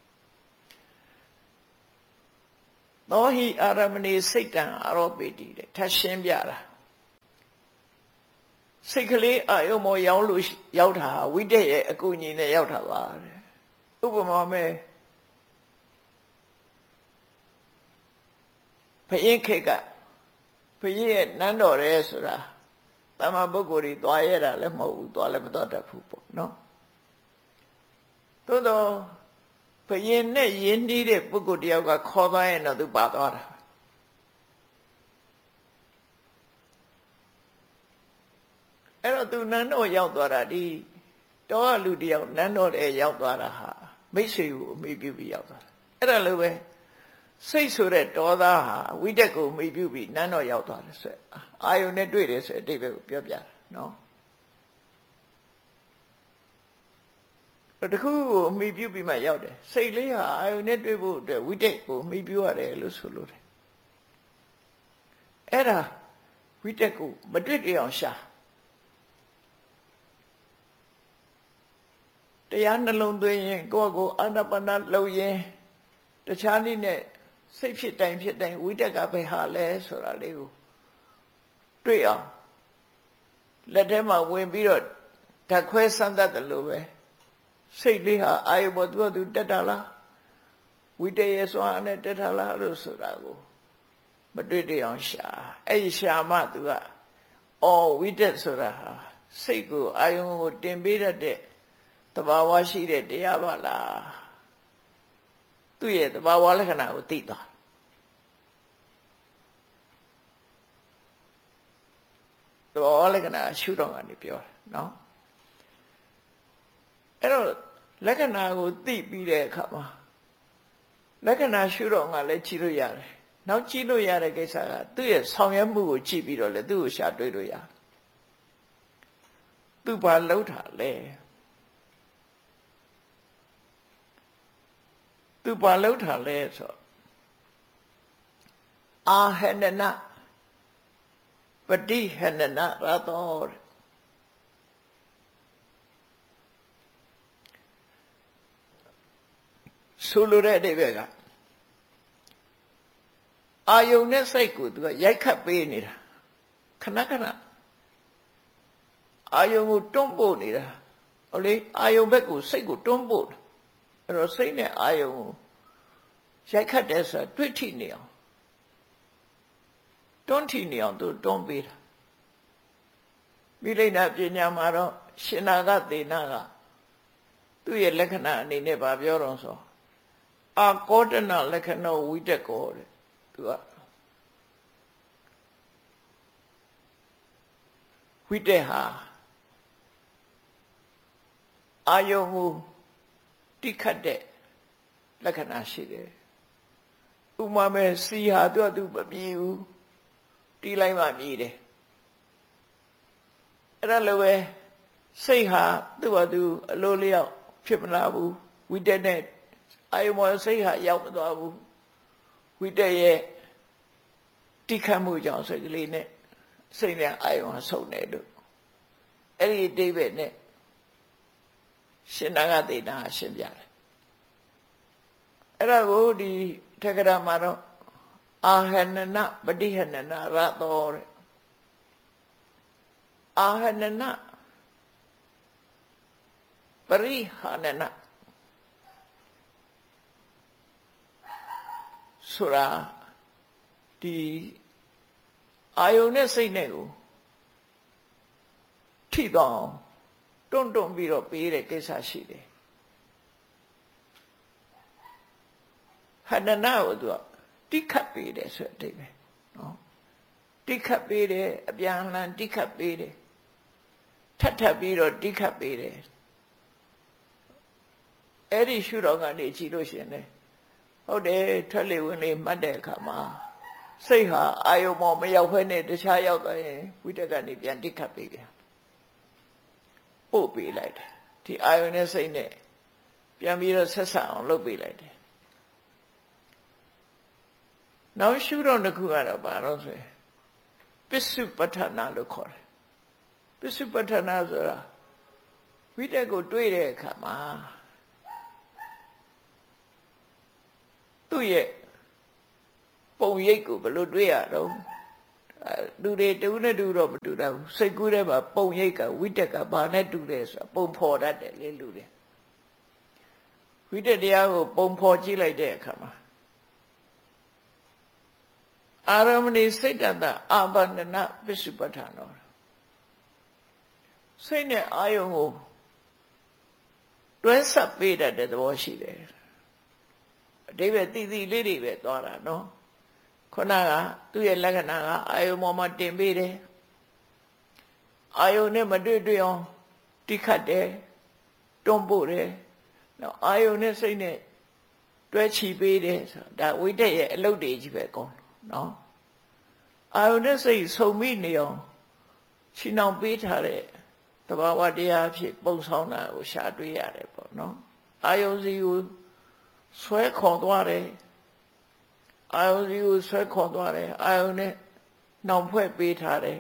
S2: သောဟိအာရမဏိစိတ်တံအာရောပိတိတဲ့ထပ်ရှင်းပြတာစိတ်ကလေးအာယုမောရောက်လို့ရောက်တာဝိတက်ရဲ့အကူအညီနဲ့ရောက်တာပါတဲ့ဥပမာမဲ့ဘုရင်ခေတ်ကဘုရင်ရဲ့နန်းတော်ရဲဆိုတာတမန်ပုဂ္ဂိုလ်တွေသွားရတာလည်းမဟုတ်ဘူးသွားလည်းမသွားတတ်ဘူးပေါ့နော်သို့တော့ဘုရင်နဲ့ယဉ်နှီးတဲ့ပုဂ္ဂိုလ်တယောက်ကခေါ်သွားရင်တော့သူပါသွားတာအဲ့တော့သူနန်းတော်ရောက်သွားတာဒီတောကလူတယောက်နန်းတော်ထဲရောက်သွားတာဟာမိတ်ဆွေကိုအမိပြုပြီးရောက်သွားတာအဲ့ဒါလိုပဲစိတ်ဆိုတဲ့ဒေါသဟာဝိတက်ကိုမိပြုပြီးနန်းတော်ရောက်သွားတယ်ဆိုအာယုန်နဲ့တွေ့တယ်ဆိုအတိတ်ပဲကိုပြောပြတာနော်တခုကိုမိပြုပြီးမှရောက်တယ်စိတ်လေးဟာအာယုန်နဲ့တွေ့ဖို့အတွက်ဝိတက်ကိုမိပြုရတယ်လို့ဆိုလို့တယ်အဲ့ဒါဝိတက်ကိုမတွေ့ကြအောင်ရှာတရားနှလုံးသွင်းရင်ကိုယ့်ကိုအာနာပါနလှုပ်ရင်တခြားနည်းနဲ့စိတ်ဖြစ်တိုင်းဖြစ်တိုင်းဝိတက်ကပဲဟာလဲဆိုတာလေးကိုတွေ့အောင်လက်ထဲမှာဝင်ပြီးတော့ဓာတ်ခွဲစမ်းသပ်တယ်လို့ပဲစိတ်လေးဟာအာယုဘောသူတက်တာလားဝိတ္တရဲ့စွမ်းနဲ့တက်တာလားလို့ဆိုတာကိုမတွေ့တွေ့အောင်ရှာအဲ့ဒီရှာမှသူကအော်ဝိတ္တဆိုတာဟာစိတ်ကိုအာယုကိုတင်ပေးတတ်တဲ့သဘာဝရှိတဲ့တရားပါလားသူ့ရဲ့သဘာဝလက္ခဏာကိုသိသွားသဘာဝလက္ခဏာရှုတော့ကနေပြောတယ်နော်အဲ့တော့လက္ခဏာကိုသိပြီးတဲ့အခါမှာလက္ခဏာရှုတော့ငါလည်းကြည့်လို့ရတယ်နောက်ကြည့်လို့ရတဲ့ကိစ္စကသူ့ရဲ့ဆောင်ရွက်မှုကိုကြည့်ပြီးတော့လေသူ့ကိုရှာတွေ့လို့ရတယ်သူဘာလှုပ်တာလဲသူဘာလှုပ်တာလဲဆိုအာဟနနပฏิဟနနရတောဆိုလိုတဲ့အဓိပ္ပာယ်ကအာယုန်နဲ့စိတ်ကိုသူကရိုက်ခတ်ပေးနေတာခဏခဏအာယုန်ကိုတွန်းပို့နေတာဟုတ်လေအာယုန်ဘက်ကိုစိတ်ကိုတွန်းပို့အဲ့တော့စိတ်နဲ့အာယုန်ကိုရိုက်ခတ်တဲ့ဆိုတွေ့ထိနေအောင်တွန်းထိနေအောင်သူတွန်းပေးတာမိလိမ့်နာပညာမှာတော့ရှင်နာကသေနာကသူ့ရဲ့လက္ခဏာအနေနဲ့ဗာပြောတော့ဆိုအာကောတနာလက္ခဏာဝိတကောတဲ့သူကဝိတက်ဟာအာယုံကိုတိခတ်တဲ့လက္ခဏာရှိတယ်ဥမာမဲ့စီဟာသူမပြေဘူးတီးလိုက်မှမြည်တယ်အဲ့ဒါလိုပဲစိတ်ဟာသူအလိုလျောက်ဖြစ်မလာဘူးဝိတက်နဲ့အာယုံမောစိတ်ဟာရောက်မသွားဘူးဝိတက်ရဲ့တိခတ်မှုကြောင့်စိတ်ကလေးနဲ့စိတ်နဲ့အာယုံဟာဆုံတယ်လို့အဲ့ဒီအတိတ်ပဲနဲ့ရှင်နာဂသေနာရှင်းပြတယ်အဲ့ဒါကိုဒီထက္ကရာမှာတော့အာဟနနပฏิဟနနရတောတဲ့အာဟနနပရိဟနနဆိုတာဒီအာယုန်နဲ့စိတ်နဲ့ကိုထိတော့တွန်းပြီးတော့ပေးတဲ့ကိစ္စရှိတယ်ဟန္နနာကိုသူကတိခတ်ပေးတယ်ဆိုတဲ့အဓိပ္ပာယ်နော်တိခတ်ပေးတယ်အပြန်အလှန်တိခတ်ပေးတယ်ထပ်ပြီးတော့တိခတ်ပေးတယ်အဲ့ဒီရှုတော်ကနေကြည့်လို့ရှိရင်လေဟုတ်တယ်ထွက်လေဝင်လေမှတ်တဲ့အခါမှာစိတ်ဟာအာယုံမောမရောက်ဖဲနဲ့တခြားရောက်သွားရင်ဝိတ္တကနေပြန်တိခတ်ပေးပြန်ပို့ပေးလိုက်တယ်ဒီအာယုန်နဲ့စိတ်နဲ့ပြန်ပြီးတော့ဆက်ဆက်အောင်လုပ်ပေးလိုက်တယ်နောက်ရှုတော့တစ်ခုကတော့ဘာလို့ဆိုရင်ပစ္စုပ္ပထနာလို့ခေါ်တယ်ပစ္စုပ္ပထနာဆိုတာဝိတ္တကိုတွေးတဲ့အခါမှာသူ့ရဲ့ပုံရိပ်ကိုဘယ်လိုတွေးရတော့လူတွေတူနဲ့တူတော့မတူတော့ဘူးစိတ်ကူးထဲမှာပုံရိပ်ကဝိတ္တကဘာနဲ့တူလဲဆိုတာပုံဖော်တတ်တယ်လေလူတွေဝိတ္တတရားကိုပုံဖော်ကြည့်လိုက်တဲ့အခါမှာအာရမဏိစိတ်တတအာဘန္ဒနာပစ္စုပ္ပထာနောစိတ်နဲ့အာယုံကိုတွဲဆက်ပေးတတ်တဲ့သဘောရှိတယ်အတိပ္ပယ်တည်တည်လေးတွေပဲသွားတာနော်ခုနကသူ့ရဲ့လက္ခဏာကအာယုံပေါ်မှာတင်ပေးတယ်အာယုံနဲ့မတွေ့အောင်တိခတ်တယ်တွန်းပို့တယ်နောက်အာယုံနဲ့စိတ်နဲ့တွဲချီပေးတယ်ဆိုတာဒါဝိတ္တရဲ့အလုပ်တွေကြီးပဲကောင်းနော်အာယုန်နဲ့စိတ်ဆုံမိနေအောင်ရှင်းအောင်ပေးထားတဲ့သဘာဝတရားဖြစ်ပုံဆောင်တာကိုရှာတွေ့ရတယ်ပေါ့နော်အာယုန်စီကိုဆွဲခေါ်သွားတယ်အာယုန်စီကိုဆွဲခေါ်သွားတယ်အာယုန်နဲ့နှောင်ဖွဲ့ပေးထားတယ်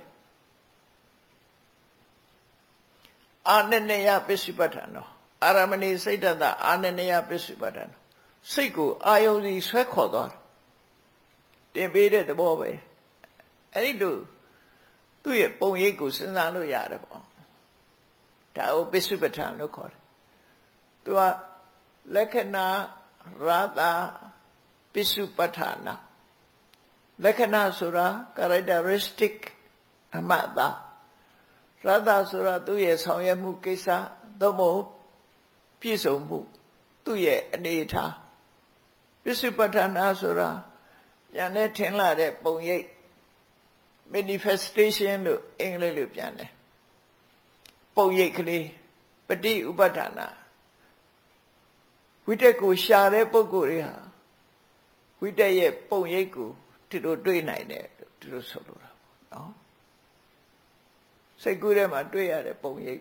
S2: အာနနယပစ္စုပ္ပတ္ထနောအာရမဏိစိတ်တတအာနနယပစ္စုပ္ပတ္ထနောစိတ်ကိုအာယုန်စီဆွဲခေါ်သွားတယ်တင်ပေးတဲ့သဘောပဲအဲ့ဒီလိုသူ့ရဲ့ပုံရိပ်ကိုစဉ်းစားလို့ရတယ်ပေါ့ဒါကိုပစ္စုပ္ပထန်လို့ခေါ်တယ်သူကလက္ခဏာရတာပစ္စုပ္ပထနာလက္ခဏာဆိုတာ characteristic အမှတ်သားရတာဆိုတာသူ့ရဲ့ဆောင်ရွက်မှုကိစ္စသို့မဟုတ်ပြည့်စုံမှုသူ့ရဲ့အနေအထားပစ္စုပ္ပထနာဆိုတာပြန်နဲ့ထင်လာတဲ့ပုံရိပ် manifestation လို့အင်္ဂလိပ်လိုပြန်တယ်ပုံရိပ်ကလေးပฏิဥပဒနာဝိတက်ကိုရှာတဲ့ပုဂ္ဂိုလ်တွေဟာဝိတက်ရဲ့ပုံရိပ်ကိုဒီလိုတွေ့နိုင်တယ်ဒီလိုဆိုလိုတာနော်စိတ်ကူးထဲမှာတွေ့ရတဲ့ပုံရိပ်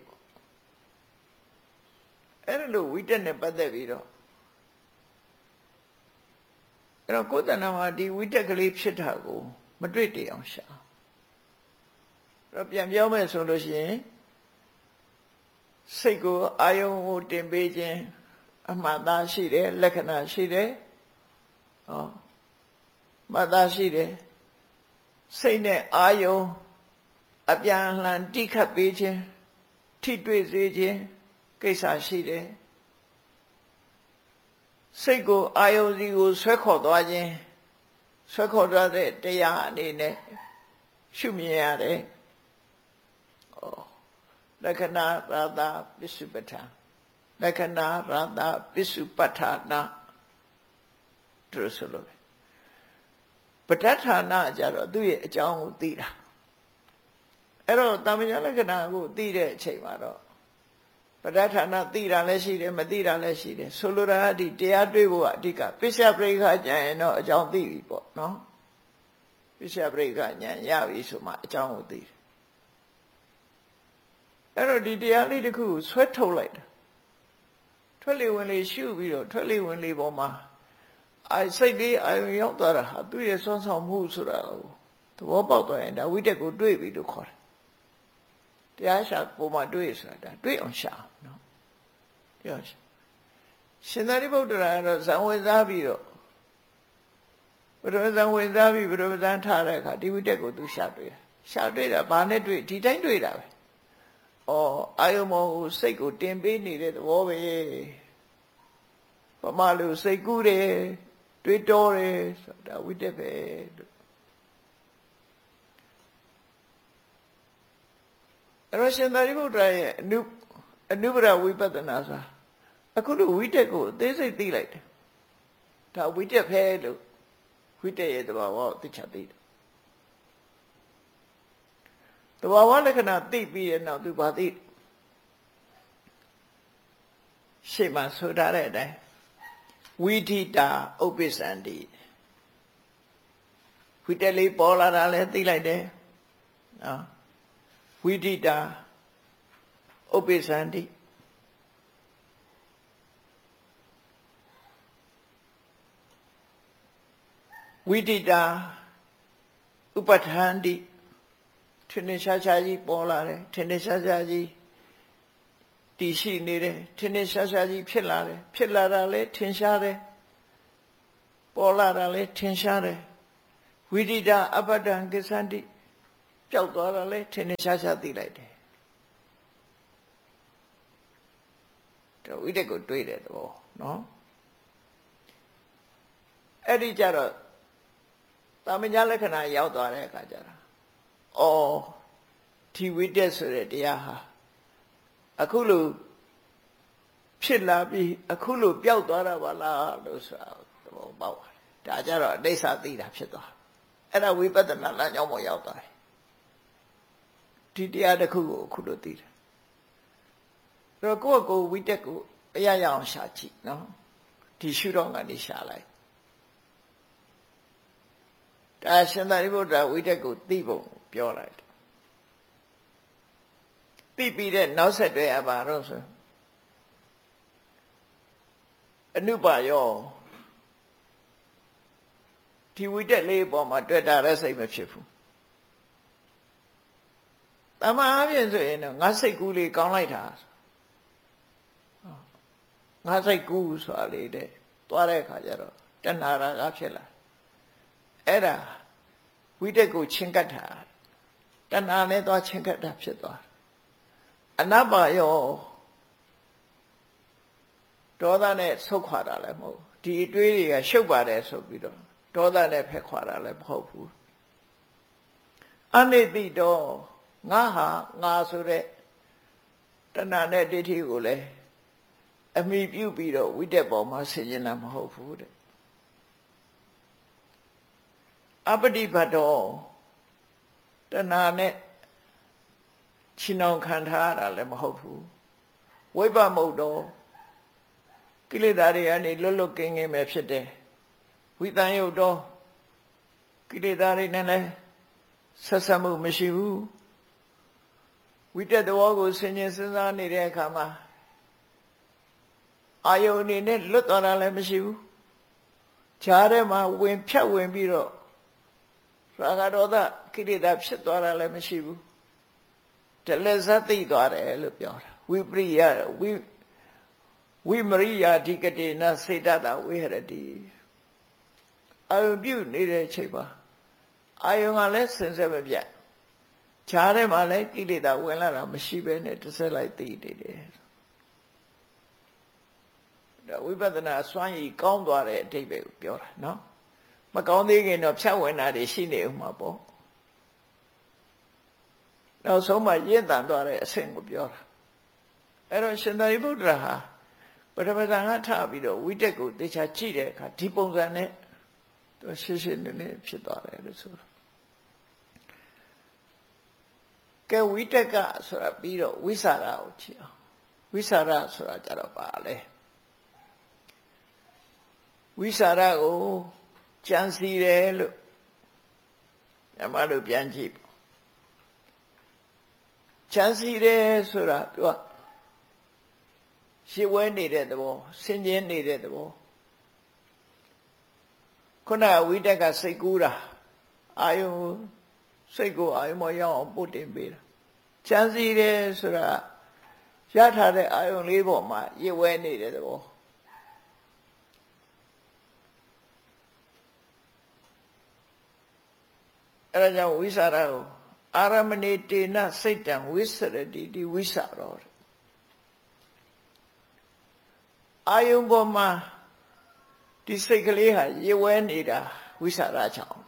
S2: အဲ့ဒါလို့ဝိတက်နဲ့ပတ်သက်ပြီးတော့အဲ့တော့ကိုယ်တဏ္ဍာမှာဒီဝိတက်ကလေးဖြစ်တာကိုမတွေ့တည်အောင်ရှာအဲ့တော့ပြန်ပြောမယ်ဆိုလို့ရှိရင်စိတ်ကိုအာယုံကိုတင်ပေးခြင်းအမှတ်သားရှိတယ်လက္ခဏာရှိတယ်ဟောမှတ်သားရှိတယ်စိတ်နဲ့အာယုံအပြန်အလှန်တိခတ်ပေးခြင်းထိတွေ့စေခြင်းကိစ္စရှိတယ်စိတ်ကိုအာယုံစီကိုဆွဲခေါ်သွားခြင်းဆွဲခေါ်သွားတဲ့တရားအနေနဲ့ရှုမြင်ရတယ်လက္ခဏာရတာပစ္စုပ္ပထလက္ခဏာရတာပစ္စုပ္ပထနာသူဆိုလို့ပဋ္ဌာနာကြတော့သူ့ရဲ့အကြောင်းကိုသိတာအဲ့တော့တာမညာလက္ခဏာကိုသိတဲ့အချိန်မှာတော့ပဋ္ဌာနာသိတာလည်းရှိတယ်မသိတာလည်းရှိတယ်ဆိုလိုတာဒီတရားတွေ့ဖို့ကအဓိကပစ္စယပရိက္ခဉာဏ်ရင်တော့အကြောင်းသိပြီပေါ့နော်ပစ္စယပရိက္ခဉာဏ်ရပြီဆိုမှအကြောင်းကိုသိတယ်အဲ့တော့ဒီတရားလေးတစ်ခုကိုဆွဲထုတ်လိုက်တာထွက်လေဝင်လေရှုပြီးတော့ထွက်လေဝင်လေပေါ်မှာစိတ်လေးအာရုံရောက်သွားတာဟာသူ့ရဲ့စွမ်းဆောင်မှုဆိုတာကိုသဘောပေါက်သွားရင်ဒါဝိတက်ကိုတွေ့ပြီလို့ခေါ်တယ်တရားရှာပုံမှာတွေ့ဆိုတာတွေ့အောင်ရှာနော်ပြောရှာရှင်သာရိပုတ္တရာကတော့ဇံဝင်စားပြီးတော့ဘုရားဇံဝင်စားပြီးဘုရားဇံထားတဲ့အခါဒီဝိတက်ကိုသူရှာတွေ့တာဘာနဲ့တွေ့ဒီတိုင်းတွေ့တာပဲအာယုံမောကိုစိတ်ကိုတင်ပေးနေတဲ့သဘောပဲပမာလို့စိတ်ကူးတယ်တွေးတောတယ်ဆိုတာဝိတက်ပဲလို့အဲ့တော့ရှင်သာရိပုတ္တရာရဲ့အနုပရဝိပဿနာဆိုတာအခုလိုဝိတက်ကိုအသေးစိတ်သိလိုက်တယ်ဒါဝိတက်ပဲလို့ဝိတက်ရဲ့သဘာဝကိုသိချသိတယ်သဘာဝလက္ခဏာသိပြီးတဲ့နောက်သူဘာသိရှေ့မှာဆိုထားတဲ့အတိုင်းဝိဓိတာဥပ္ပစ္စန္တိဝိတက်လေးပေါ်လာတာလည်းသိလိုက်တယ်နော်ဝိဓိတာဥပ္ပစ္စန္တိဝိဓိတာဥပဋ္ဌန္တိထင်ထင်ရှားရှားကြီးပေါ်လာတယ်ထင်ထင်ရှားရှားကြီးတည်ရှိနေတယ်ထင်ထင်ရှားရှားကြီးဖြစ်လာတယ်ဖြစ်လာတာလည်းထင်ရှားတယ်ပေါ်လာတာလည်းထင်ရှားတယ်ဝိဓိတာအပ္ပဒံကိစ္ဆန္တိပျောက်သွားတာလည်းထင်ထင်ရှားရှားသိလိုက်တယ်ဒါဝိတက်ကိုတွေးတဲ့သဘောနော်အဲ့ဒီကြတော့တာမညာလက္ခဏာရောက်သွားတဲ့အခါကျတော့ဒီဝိတက်ဆိုတဲ့တရားဟာအခုလိုဖြစ်လာပြီးအခုလိုပျောက်သွားတာပါလားလို့ဆိုတာသဘောပေါက်ပါတယ်ဒါကြတော့အိဋ္ဌာသိတာဖြစ်သွားအဲ့ဒါဝိပဿနာလမ်းကြောင်းပေါ်ရောက်သွားတယ်ဒီတရားတစ်ခုကိုအခုလိုသိတယ်အဲ့တော့ကိုယ့်ကိုယ်ဝိတက်ကိုအရရအောင်ရှာကြည့်နော်ဒီရှုတော့ကနေရှာလိုက်ဒါရှင်သာရိပုတ္တရာဝိတက်ကိုသိပုံပြောလိုက်တယ်သိပြီးတဲ့နောက်ဆက်တွဲအပါတော့ဆိုအနုပါယောဒီဝိတက်လေးပေါ်မှာတွေ့တာလည်းစိတ်မဖြစ်ဘူးတမန်အပြင်ဆိုရင်တော့ငါစိတ်ကူးလေးကောင်းလိုက်တာငါစိတ်ကူးဆိုတာလေးတဲ့သွားတဲ့အခါကျတော့တဏှာရာကဖြစ်လာအဲ့ဒါဝိတက်ကိုချင်းကတ်တာတဏှာနဲ့သွားချင်းကတ်တာဖြစ်သွားဝအနပါယောဒေါသနဲ့ဆုတ်ခွာတာလည်းမဟုတ်ဒီအတွေးတွေကရှုပ်ပါတယ်ဆိုပြီးတော့ဒေါသနဲ့ဖက်ခွာတာလည်းမဟုတ်ဘူးအနိတိတော့ငါဟာငါဆိုတဲ့တဏှာနဲ့ဒိဋ္ဌိကိုလည်းအမိပြုပြီးတော့ဝိတက်ပေါ်မှာဆင်ခြင်တာမဟုတ်ဘူးတဲ့အပတိပတ်တော်တဏှာနဲ့ချီနှောင်ခံထားရတာလည်းမဟုတ်ဘူးဝိပ္ပမုတ်တော်ကိလေသာတွေကနေလွတ်လွတ်ကင်းကင်းပဲဖြစ်တယ်ဝိတန်ယုတ်တော်ကိလေသာတွေနဲ့လည်းဆက်ဆက်မှုမရှိဘူးဝိတက်တော်ကိုဆင်ခြင်စဉ်းစားနေတဲ့အခါမှာအာယုန်အနေနဲ့လွတ်သွားတာလည်းမရှိဘူးခြားထဲမှာဝင်ဖြတ်ဝင်ပြီးတော့ရာဂဒေါသကိလေသာဖြစ်သွားတာလည်းမရှိဘူးတလက်ဇတ်သိသွားတယ်လို့ပြောတာဝိပရိယဝိမရိယာဓိကတိနစေတတဝိဟရတိအာယုန်ပြုနေတဲ့အချိန်မှာအာယုန်ကလည်းစင်စစ်မပြတ်ခြားထဲမှာလည်းကိလေသာဝင်လာတာမရှိဘဲနဲ့တစ်ဆက်လိုက်သိနေတယ်ဒါဝိပဿနာစွမ်းရည်ကောင်းသွားတဲ့အဓိပ္ပာယ်ကိုပြောတာနော်မကောင်းသေးခင်တော့ဖြတ်ဝင်တာတွေရှိနေဦးမှာပေါ့နောက်ဆုံးမှရင့်တန်သွားတဲ့အဆင့်ကိုပြောတာအဲ့တော့ရှင်သာရိပုတ္တရာဟာပထမဇန်ကထပြီးတော့ဝိတက်ကိုသေချာကြည့်တဲ့အခါဒီပုံစံနဲ့သူရှင်းရှင်းလင်းလင်းဖြစ်သွားတယ်လို့ဆိုတာကဲဝိတက်ကဆိုတာပြီးတော့ဝိสารကိုကြည့်အောင်ဝိสารဆိုတာကြတော့ပါလေဝိสารကိုကြံစီတယ်လို့ညမတို့ပြန်ကြည့်ကြံစီတယ်ဆိုတာသူကရှင်းဝဲနေတဲ့သဘောဆင်ခြင်နေတဲ့သဘောခုနဝိတက်ကစိတ်ကူးတာအာယုစိတ်ကိုအာယုမရောက်အောင်ပို့တင်ပေးတာကြံစီတယ်ဆိုတာရထားတဲ့အာယုလေးပေါ်မှာရစ်ဝဲနေတဲ့သဘောအဲ့ဒါကြောင့်ဝိสารကိုအာရမဏေတေနစိတ်တံဝိစရတိဒီဝိสารတော်အာယုပေါ်မှာဒီစိတ်ကလေးဟာရစ်ဝဲနေတာဝိสารကြောင့်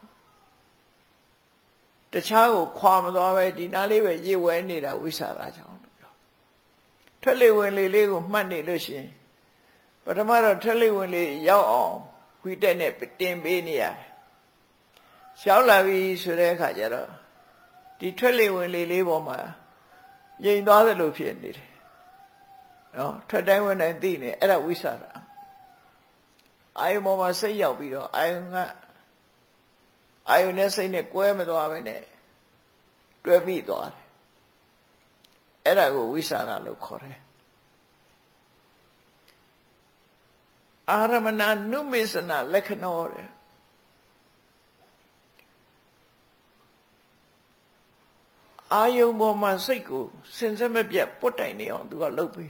S2: တခြားကိုခွာမသွားပဲဒီနားလေးပဲရစ်ဝဲနေတာဝိสารကြောင့်ထွက်လေဝင်လေလေးကိုမှတ်နေလို့ရှိရင်ပထမတော့ထွက်လေဝင်လေရောက်အောင်ဝိတက်နဲ့တင်ပေးနေရတယ်ရောက်လာပြီဆိုတဲ့အခါကျတော့ဒီထွက်လေဝင်လေလေးပေါ်မှာငြိမ်သွားသလိုဖြစ်နေတယ်နော်ထွက်တိုင်းဝင်တိုင်းသိနေအဲ့ဒါဝိสารအာယုံပေါ်မှာစိတ်ရောက်ပြီးတော့အာယုံနဲ့စိတ်နဲ့ကွဲမသွားပဲနဲ့တွဲမိသွားတယ်အဲ့ဒါကိုဝိสารလို့ခေါ်တယ်အာရမဏနုမေစနာလက္ခဏောတဲ့အာယုံပေါ်မှာစိတ်ကိုစင်စစ်မပြတ်ပုတ်တိုင်နေအောင်သူကလုပ်ပြီး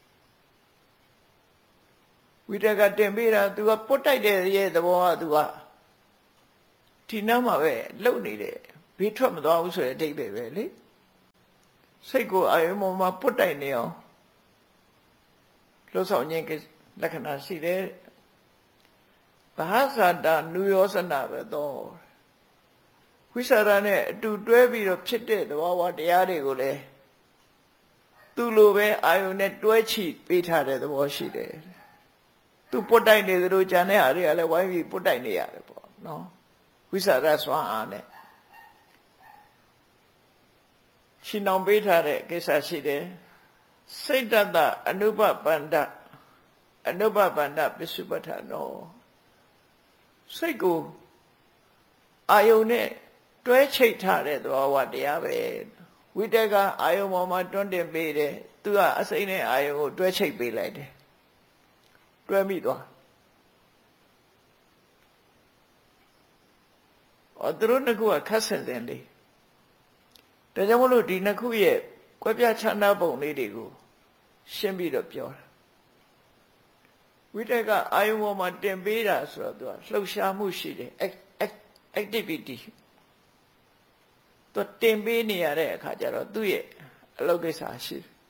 S2: ဝိတက်ကတင်ပေးတာသူကပုတ်တိုက်တဲ့ရဲ့သဘောကသူကဒီနောက်မှာပဲလှုပ်နေတယ်ဘေးထွက်မသွားဘူးဆိုတဲ့အဓိပ္ပာယ်ပဲလေစိတ်ကိုအာယုံပေါ်မှာပုတ်တိုက်နေအောင်လှုပ်ဆောင်ခြင်းလက္ခဏာရှိတယ်ဘာသာတာနုယောစနာပဲတော့ဝိสารနဲ့အတူတွဲပြီးတော့ဖြစ်တဲ့သဘောဝတရားတွေကိုလည်းသူ့လိုပဲအာယုန်နဲ့တွဲချိပေးထားတဲ့သဘောရှိတယ်သူပုတ်တိုက်နေသလိုကြံတဲ့အားတွေကလည်းဝိုင်းပြီးပုတ်တိုက်နေရတယ်ပေါ့နော်ဝိสารစွမ်းအားနဲ့ရှင်းအောင်ပေးထားတဲ့ကိစ္စရှိတယ်စိတ်တတအနုပပန္ဒပစ္စုပ္ပထာနောစိတ်ကိုအာယုန်နဲ့တွဲချိတ်ထားတဲ့သဘောဝတရားပဲဝိတက်ကအာယုံပေါ်မှာတွန်းတင်ပေးတယ်သူကအစိမ့်နဲ့အာယုံကိုတွဲချိတ်ပေးလိုက်တယ်တွဲမိသွားသူတို့နှစ်ခုကခက်ဆင်ဆင်လေးဒါကြောင့်မလို့ဒီနှစ်ခုရဲ့ကွဲပြားခြားနားပုံလေးတွေကိုရှင်းပြီးတော့ပြောတာဝိတက်ကအာယုံပေါ်မှာတင်ပေးတာဆိုတော့သူကလှုပ်ရှားမှုရှိတယ်activity သူတင်ပေးနေရတဲ့အခါကျတော့သူ့ရဲ့အလုပ်ကိစ္စရှိတယ်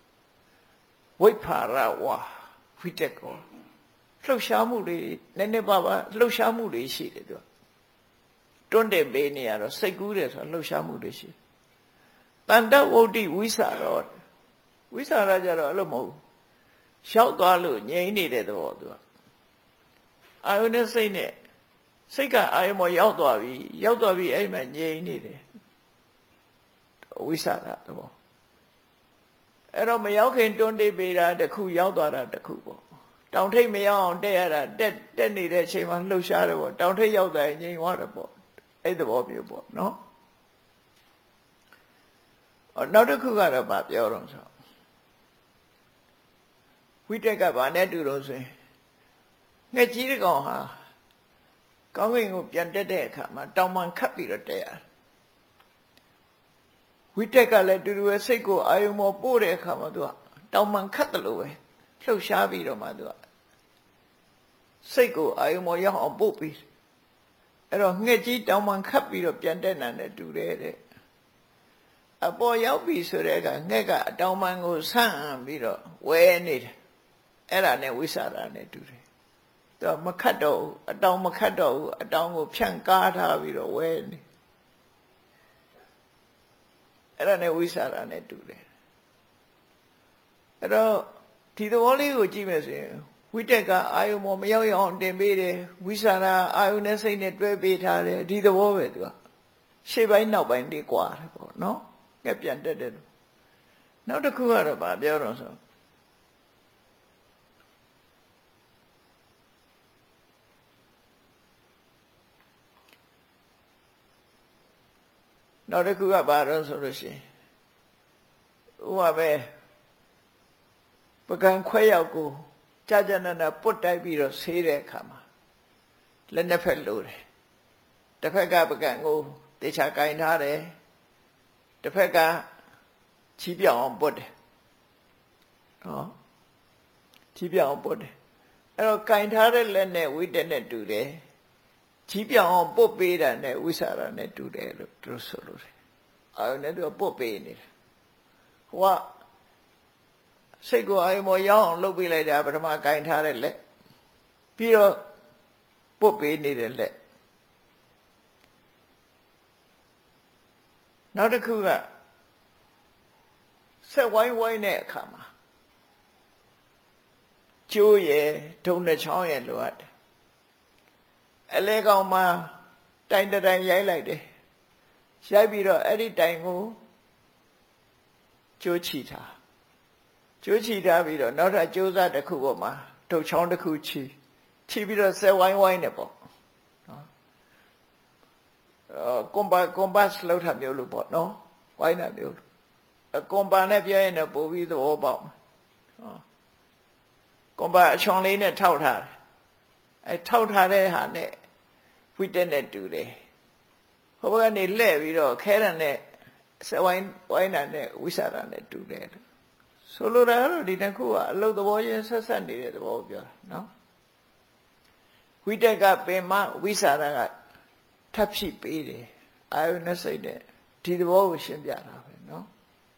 S2: ဝိဖာရဝါဝိတက်ကောလှုပ်ရှားမှုတွေနည်းနည်းပါးပါလှုပ်ရှားမှုတွေရှိတယ်သူတွန်းတယ်ပေးနေရတော့စိတ်ကူးတယ်ဆိုတော့လှုပ်ရှားမှုတွေရှိတန်တဝုဒ္ဓိဝိสารရောဝိสารကြတော့အဲ့လိုမဟုတ်ရောက်သွားလို့ငြိမ်နေတဲ့သဘောသူအာယုန်နဲ့စိတ်နဲ့စိတ်ကအာယုန်ပေါ်ရောက်သွားပြီအဲ့မှာငြိမ်နေတယ်ဝိสารသဘောအဲ့တော့မရောက်ခင်တွန်းတိပေးတာတစ်ခုရောက်သွားတာတစ်ခုပေါ့တောင်ထိပ်မရောက်အောင်တက်ရတာတက်နေတဲ့အချိန်မှာလှုပ်ရှားတယ်ပေါ့တောင်ထိပ်ရောက်တယ်ငြိမ်သွားတယ်ပေါ့အဲ့သဘောမျိုးပေါ့နော်နောက်တစ်ခုကတော့ဗာပြောတော့ဆိုဝိတက်ကဗာနဲ့တူတော့ဆိုရင်ငှက်ကြီးတစ်ကောင်ဟာကောင်းကင်ကိုပြန်တက်တဲ့အခါမှာတောင်ပံခတ်ပြီးတော့တက်ရတယ်ဝိတက်ကလည်းတူတူပဲစိတ်ကိုအာယုံပေါ်ပို့တဲ့အခါမှာသူကတောင်ပံခတ်တယ်လို့ပဲလှုပ်ရှားပြီးတော့မှသူကစိတ်ကိုအာယုံပေါ်ရောက်အောင်ပို့ပြီးအဲ့တော့ငှက်ကြီးတောင်ပံခတ်ပြီးတော့ပြန်တက်နိုင်တယ်တူတယ်တဲ့အပေါ်ရောက်ပြီဆိုတဲ့အခါငှက်ကအတောင်ပံကိုဆန့်ပြီးတော့ဝဲနေတယ်အဲ့ဒါနဲ့ဝိสารနဲ့တူတယ်သူမခတ်တော့ဘူးအတောင်မခတ်တော့ဘူးအတောင်ကိုဖြန့်ကားထားပြီးတော့ဝဲနေအဲ့ဒါနဲ့ဝိสารနဲ့တူတယ်အဲ့တော့ဒီသဘောလေးကိုကြည့်မယ်ဆိုရင်ဝိတက်ကအာယုံမရောက်အောင်တင်ပေးတယ်ဝိสารအာယုံနဲ့စိတ်နဲ့တွဲပေးထားတယ်ဒီသဘောပဲသူကရှေ့ပိုင်းနောက်ပိုင်းလေးကွာတယ်ပေါ့နော်ငှက်ပြန်တက်တယ်နောက်တစ်ခုကတော့ဗာပြောတော့ဆိုနောက်တစ်ခုကဘာတော့ဆိုလို့ရှိရင်ဥပမာပဲပကံခွဲရောက်ကိုကြာနာပုတ်တိုက်ပြီးတော့ဆေးတဲ့အခါမှာလက်နှစ်ဖက်လိုတယ်တစ်ဖက်ကပကံကိုတေချာကင်ထားတယ်တစ်ဖက်ကချီးပြောင်းအောင်ပုတ်တယ်ဟောချီးပြောင်းအောင်ပုတ်တယ်အဲ့တော့ကင်ထားတဲ့လက်နဲ့ဝိတက်နဲ့တူတယ်ချီးပြောင်းအောင်ပုတ်ပေးတာနဲ့ဝိสารနဲ့တူတယ်လို့သူဆိုလို့တယ်အာယုန်နဲ့သူပုတ်ပေးနေတယ်ဟိုကစိတ်ကိုအာယုံပေါ်ရောက်အောင်လုပ်ပေးလိုက်တာပထမကင်ထားတဲ့လက်ပြီးတော့ပုတ်ပေးနေတဲ့လက်နောက်တစ်ခုကဆက်ဝိုင်းတဲ့အခါမှာကျိုးရယ်ဒုံနှချောင်းရယ်လိုအပ်တယ်အလဲကောင်မှာတိုင်တိုင်ရိုက်လိုက်တယ်ရိုက်ပြီးတော့အဲ့ဒီတိုင်ကိုကျိုးချီထားပြီးတော့နောက်ထပ်ကျိုးစားတစ်ခုပေါ်မှာဒုတ်ချောင်းတစ်ခုချီပြီးတော့ဆက်ဝိုင်းနေပေါ့နော်ကွန်ပတ်စ်လောက်ထမျိုးလို့ပေါ့နော်ဝိုင်းတာမျိုးကွန်ပါနဲ့ပြောရင်တော့ပို့ပြီးသဘောပေါက်မှာကွန်ပါအချွန်လေးနဲ့ထောက်ထားတယ်အဲထောက်ထားတဲ့ဟာနဲ့ဝိတက်နဲ့တူတယ်ဟိုဘက်ကနေလှည့်ပြီးတော့ခဲရံနဲ့ဆက်ဝိုင်းတာနဲ့ဝိสารနဲ့တူတယ်ဆိုလိုတာကတော့ဒီတစ်ခုကအလုတ်သဘောချင်းဆက်ဆက်နေတဲ့သဘောကိုပြောတာနော်ဝိတက်ကပင်မဝိสารကထပ်ဖြစ်ပေးတယ်အာယုန်နဲ့စိတ်နဲ့ဒီသဘောကိုရှင်းပြတာပဲနော်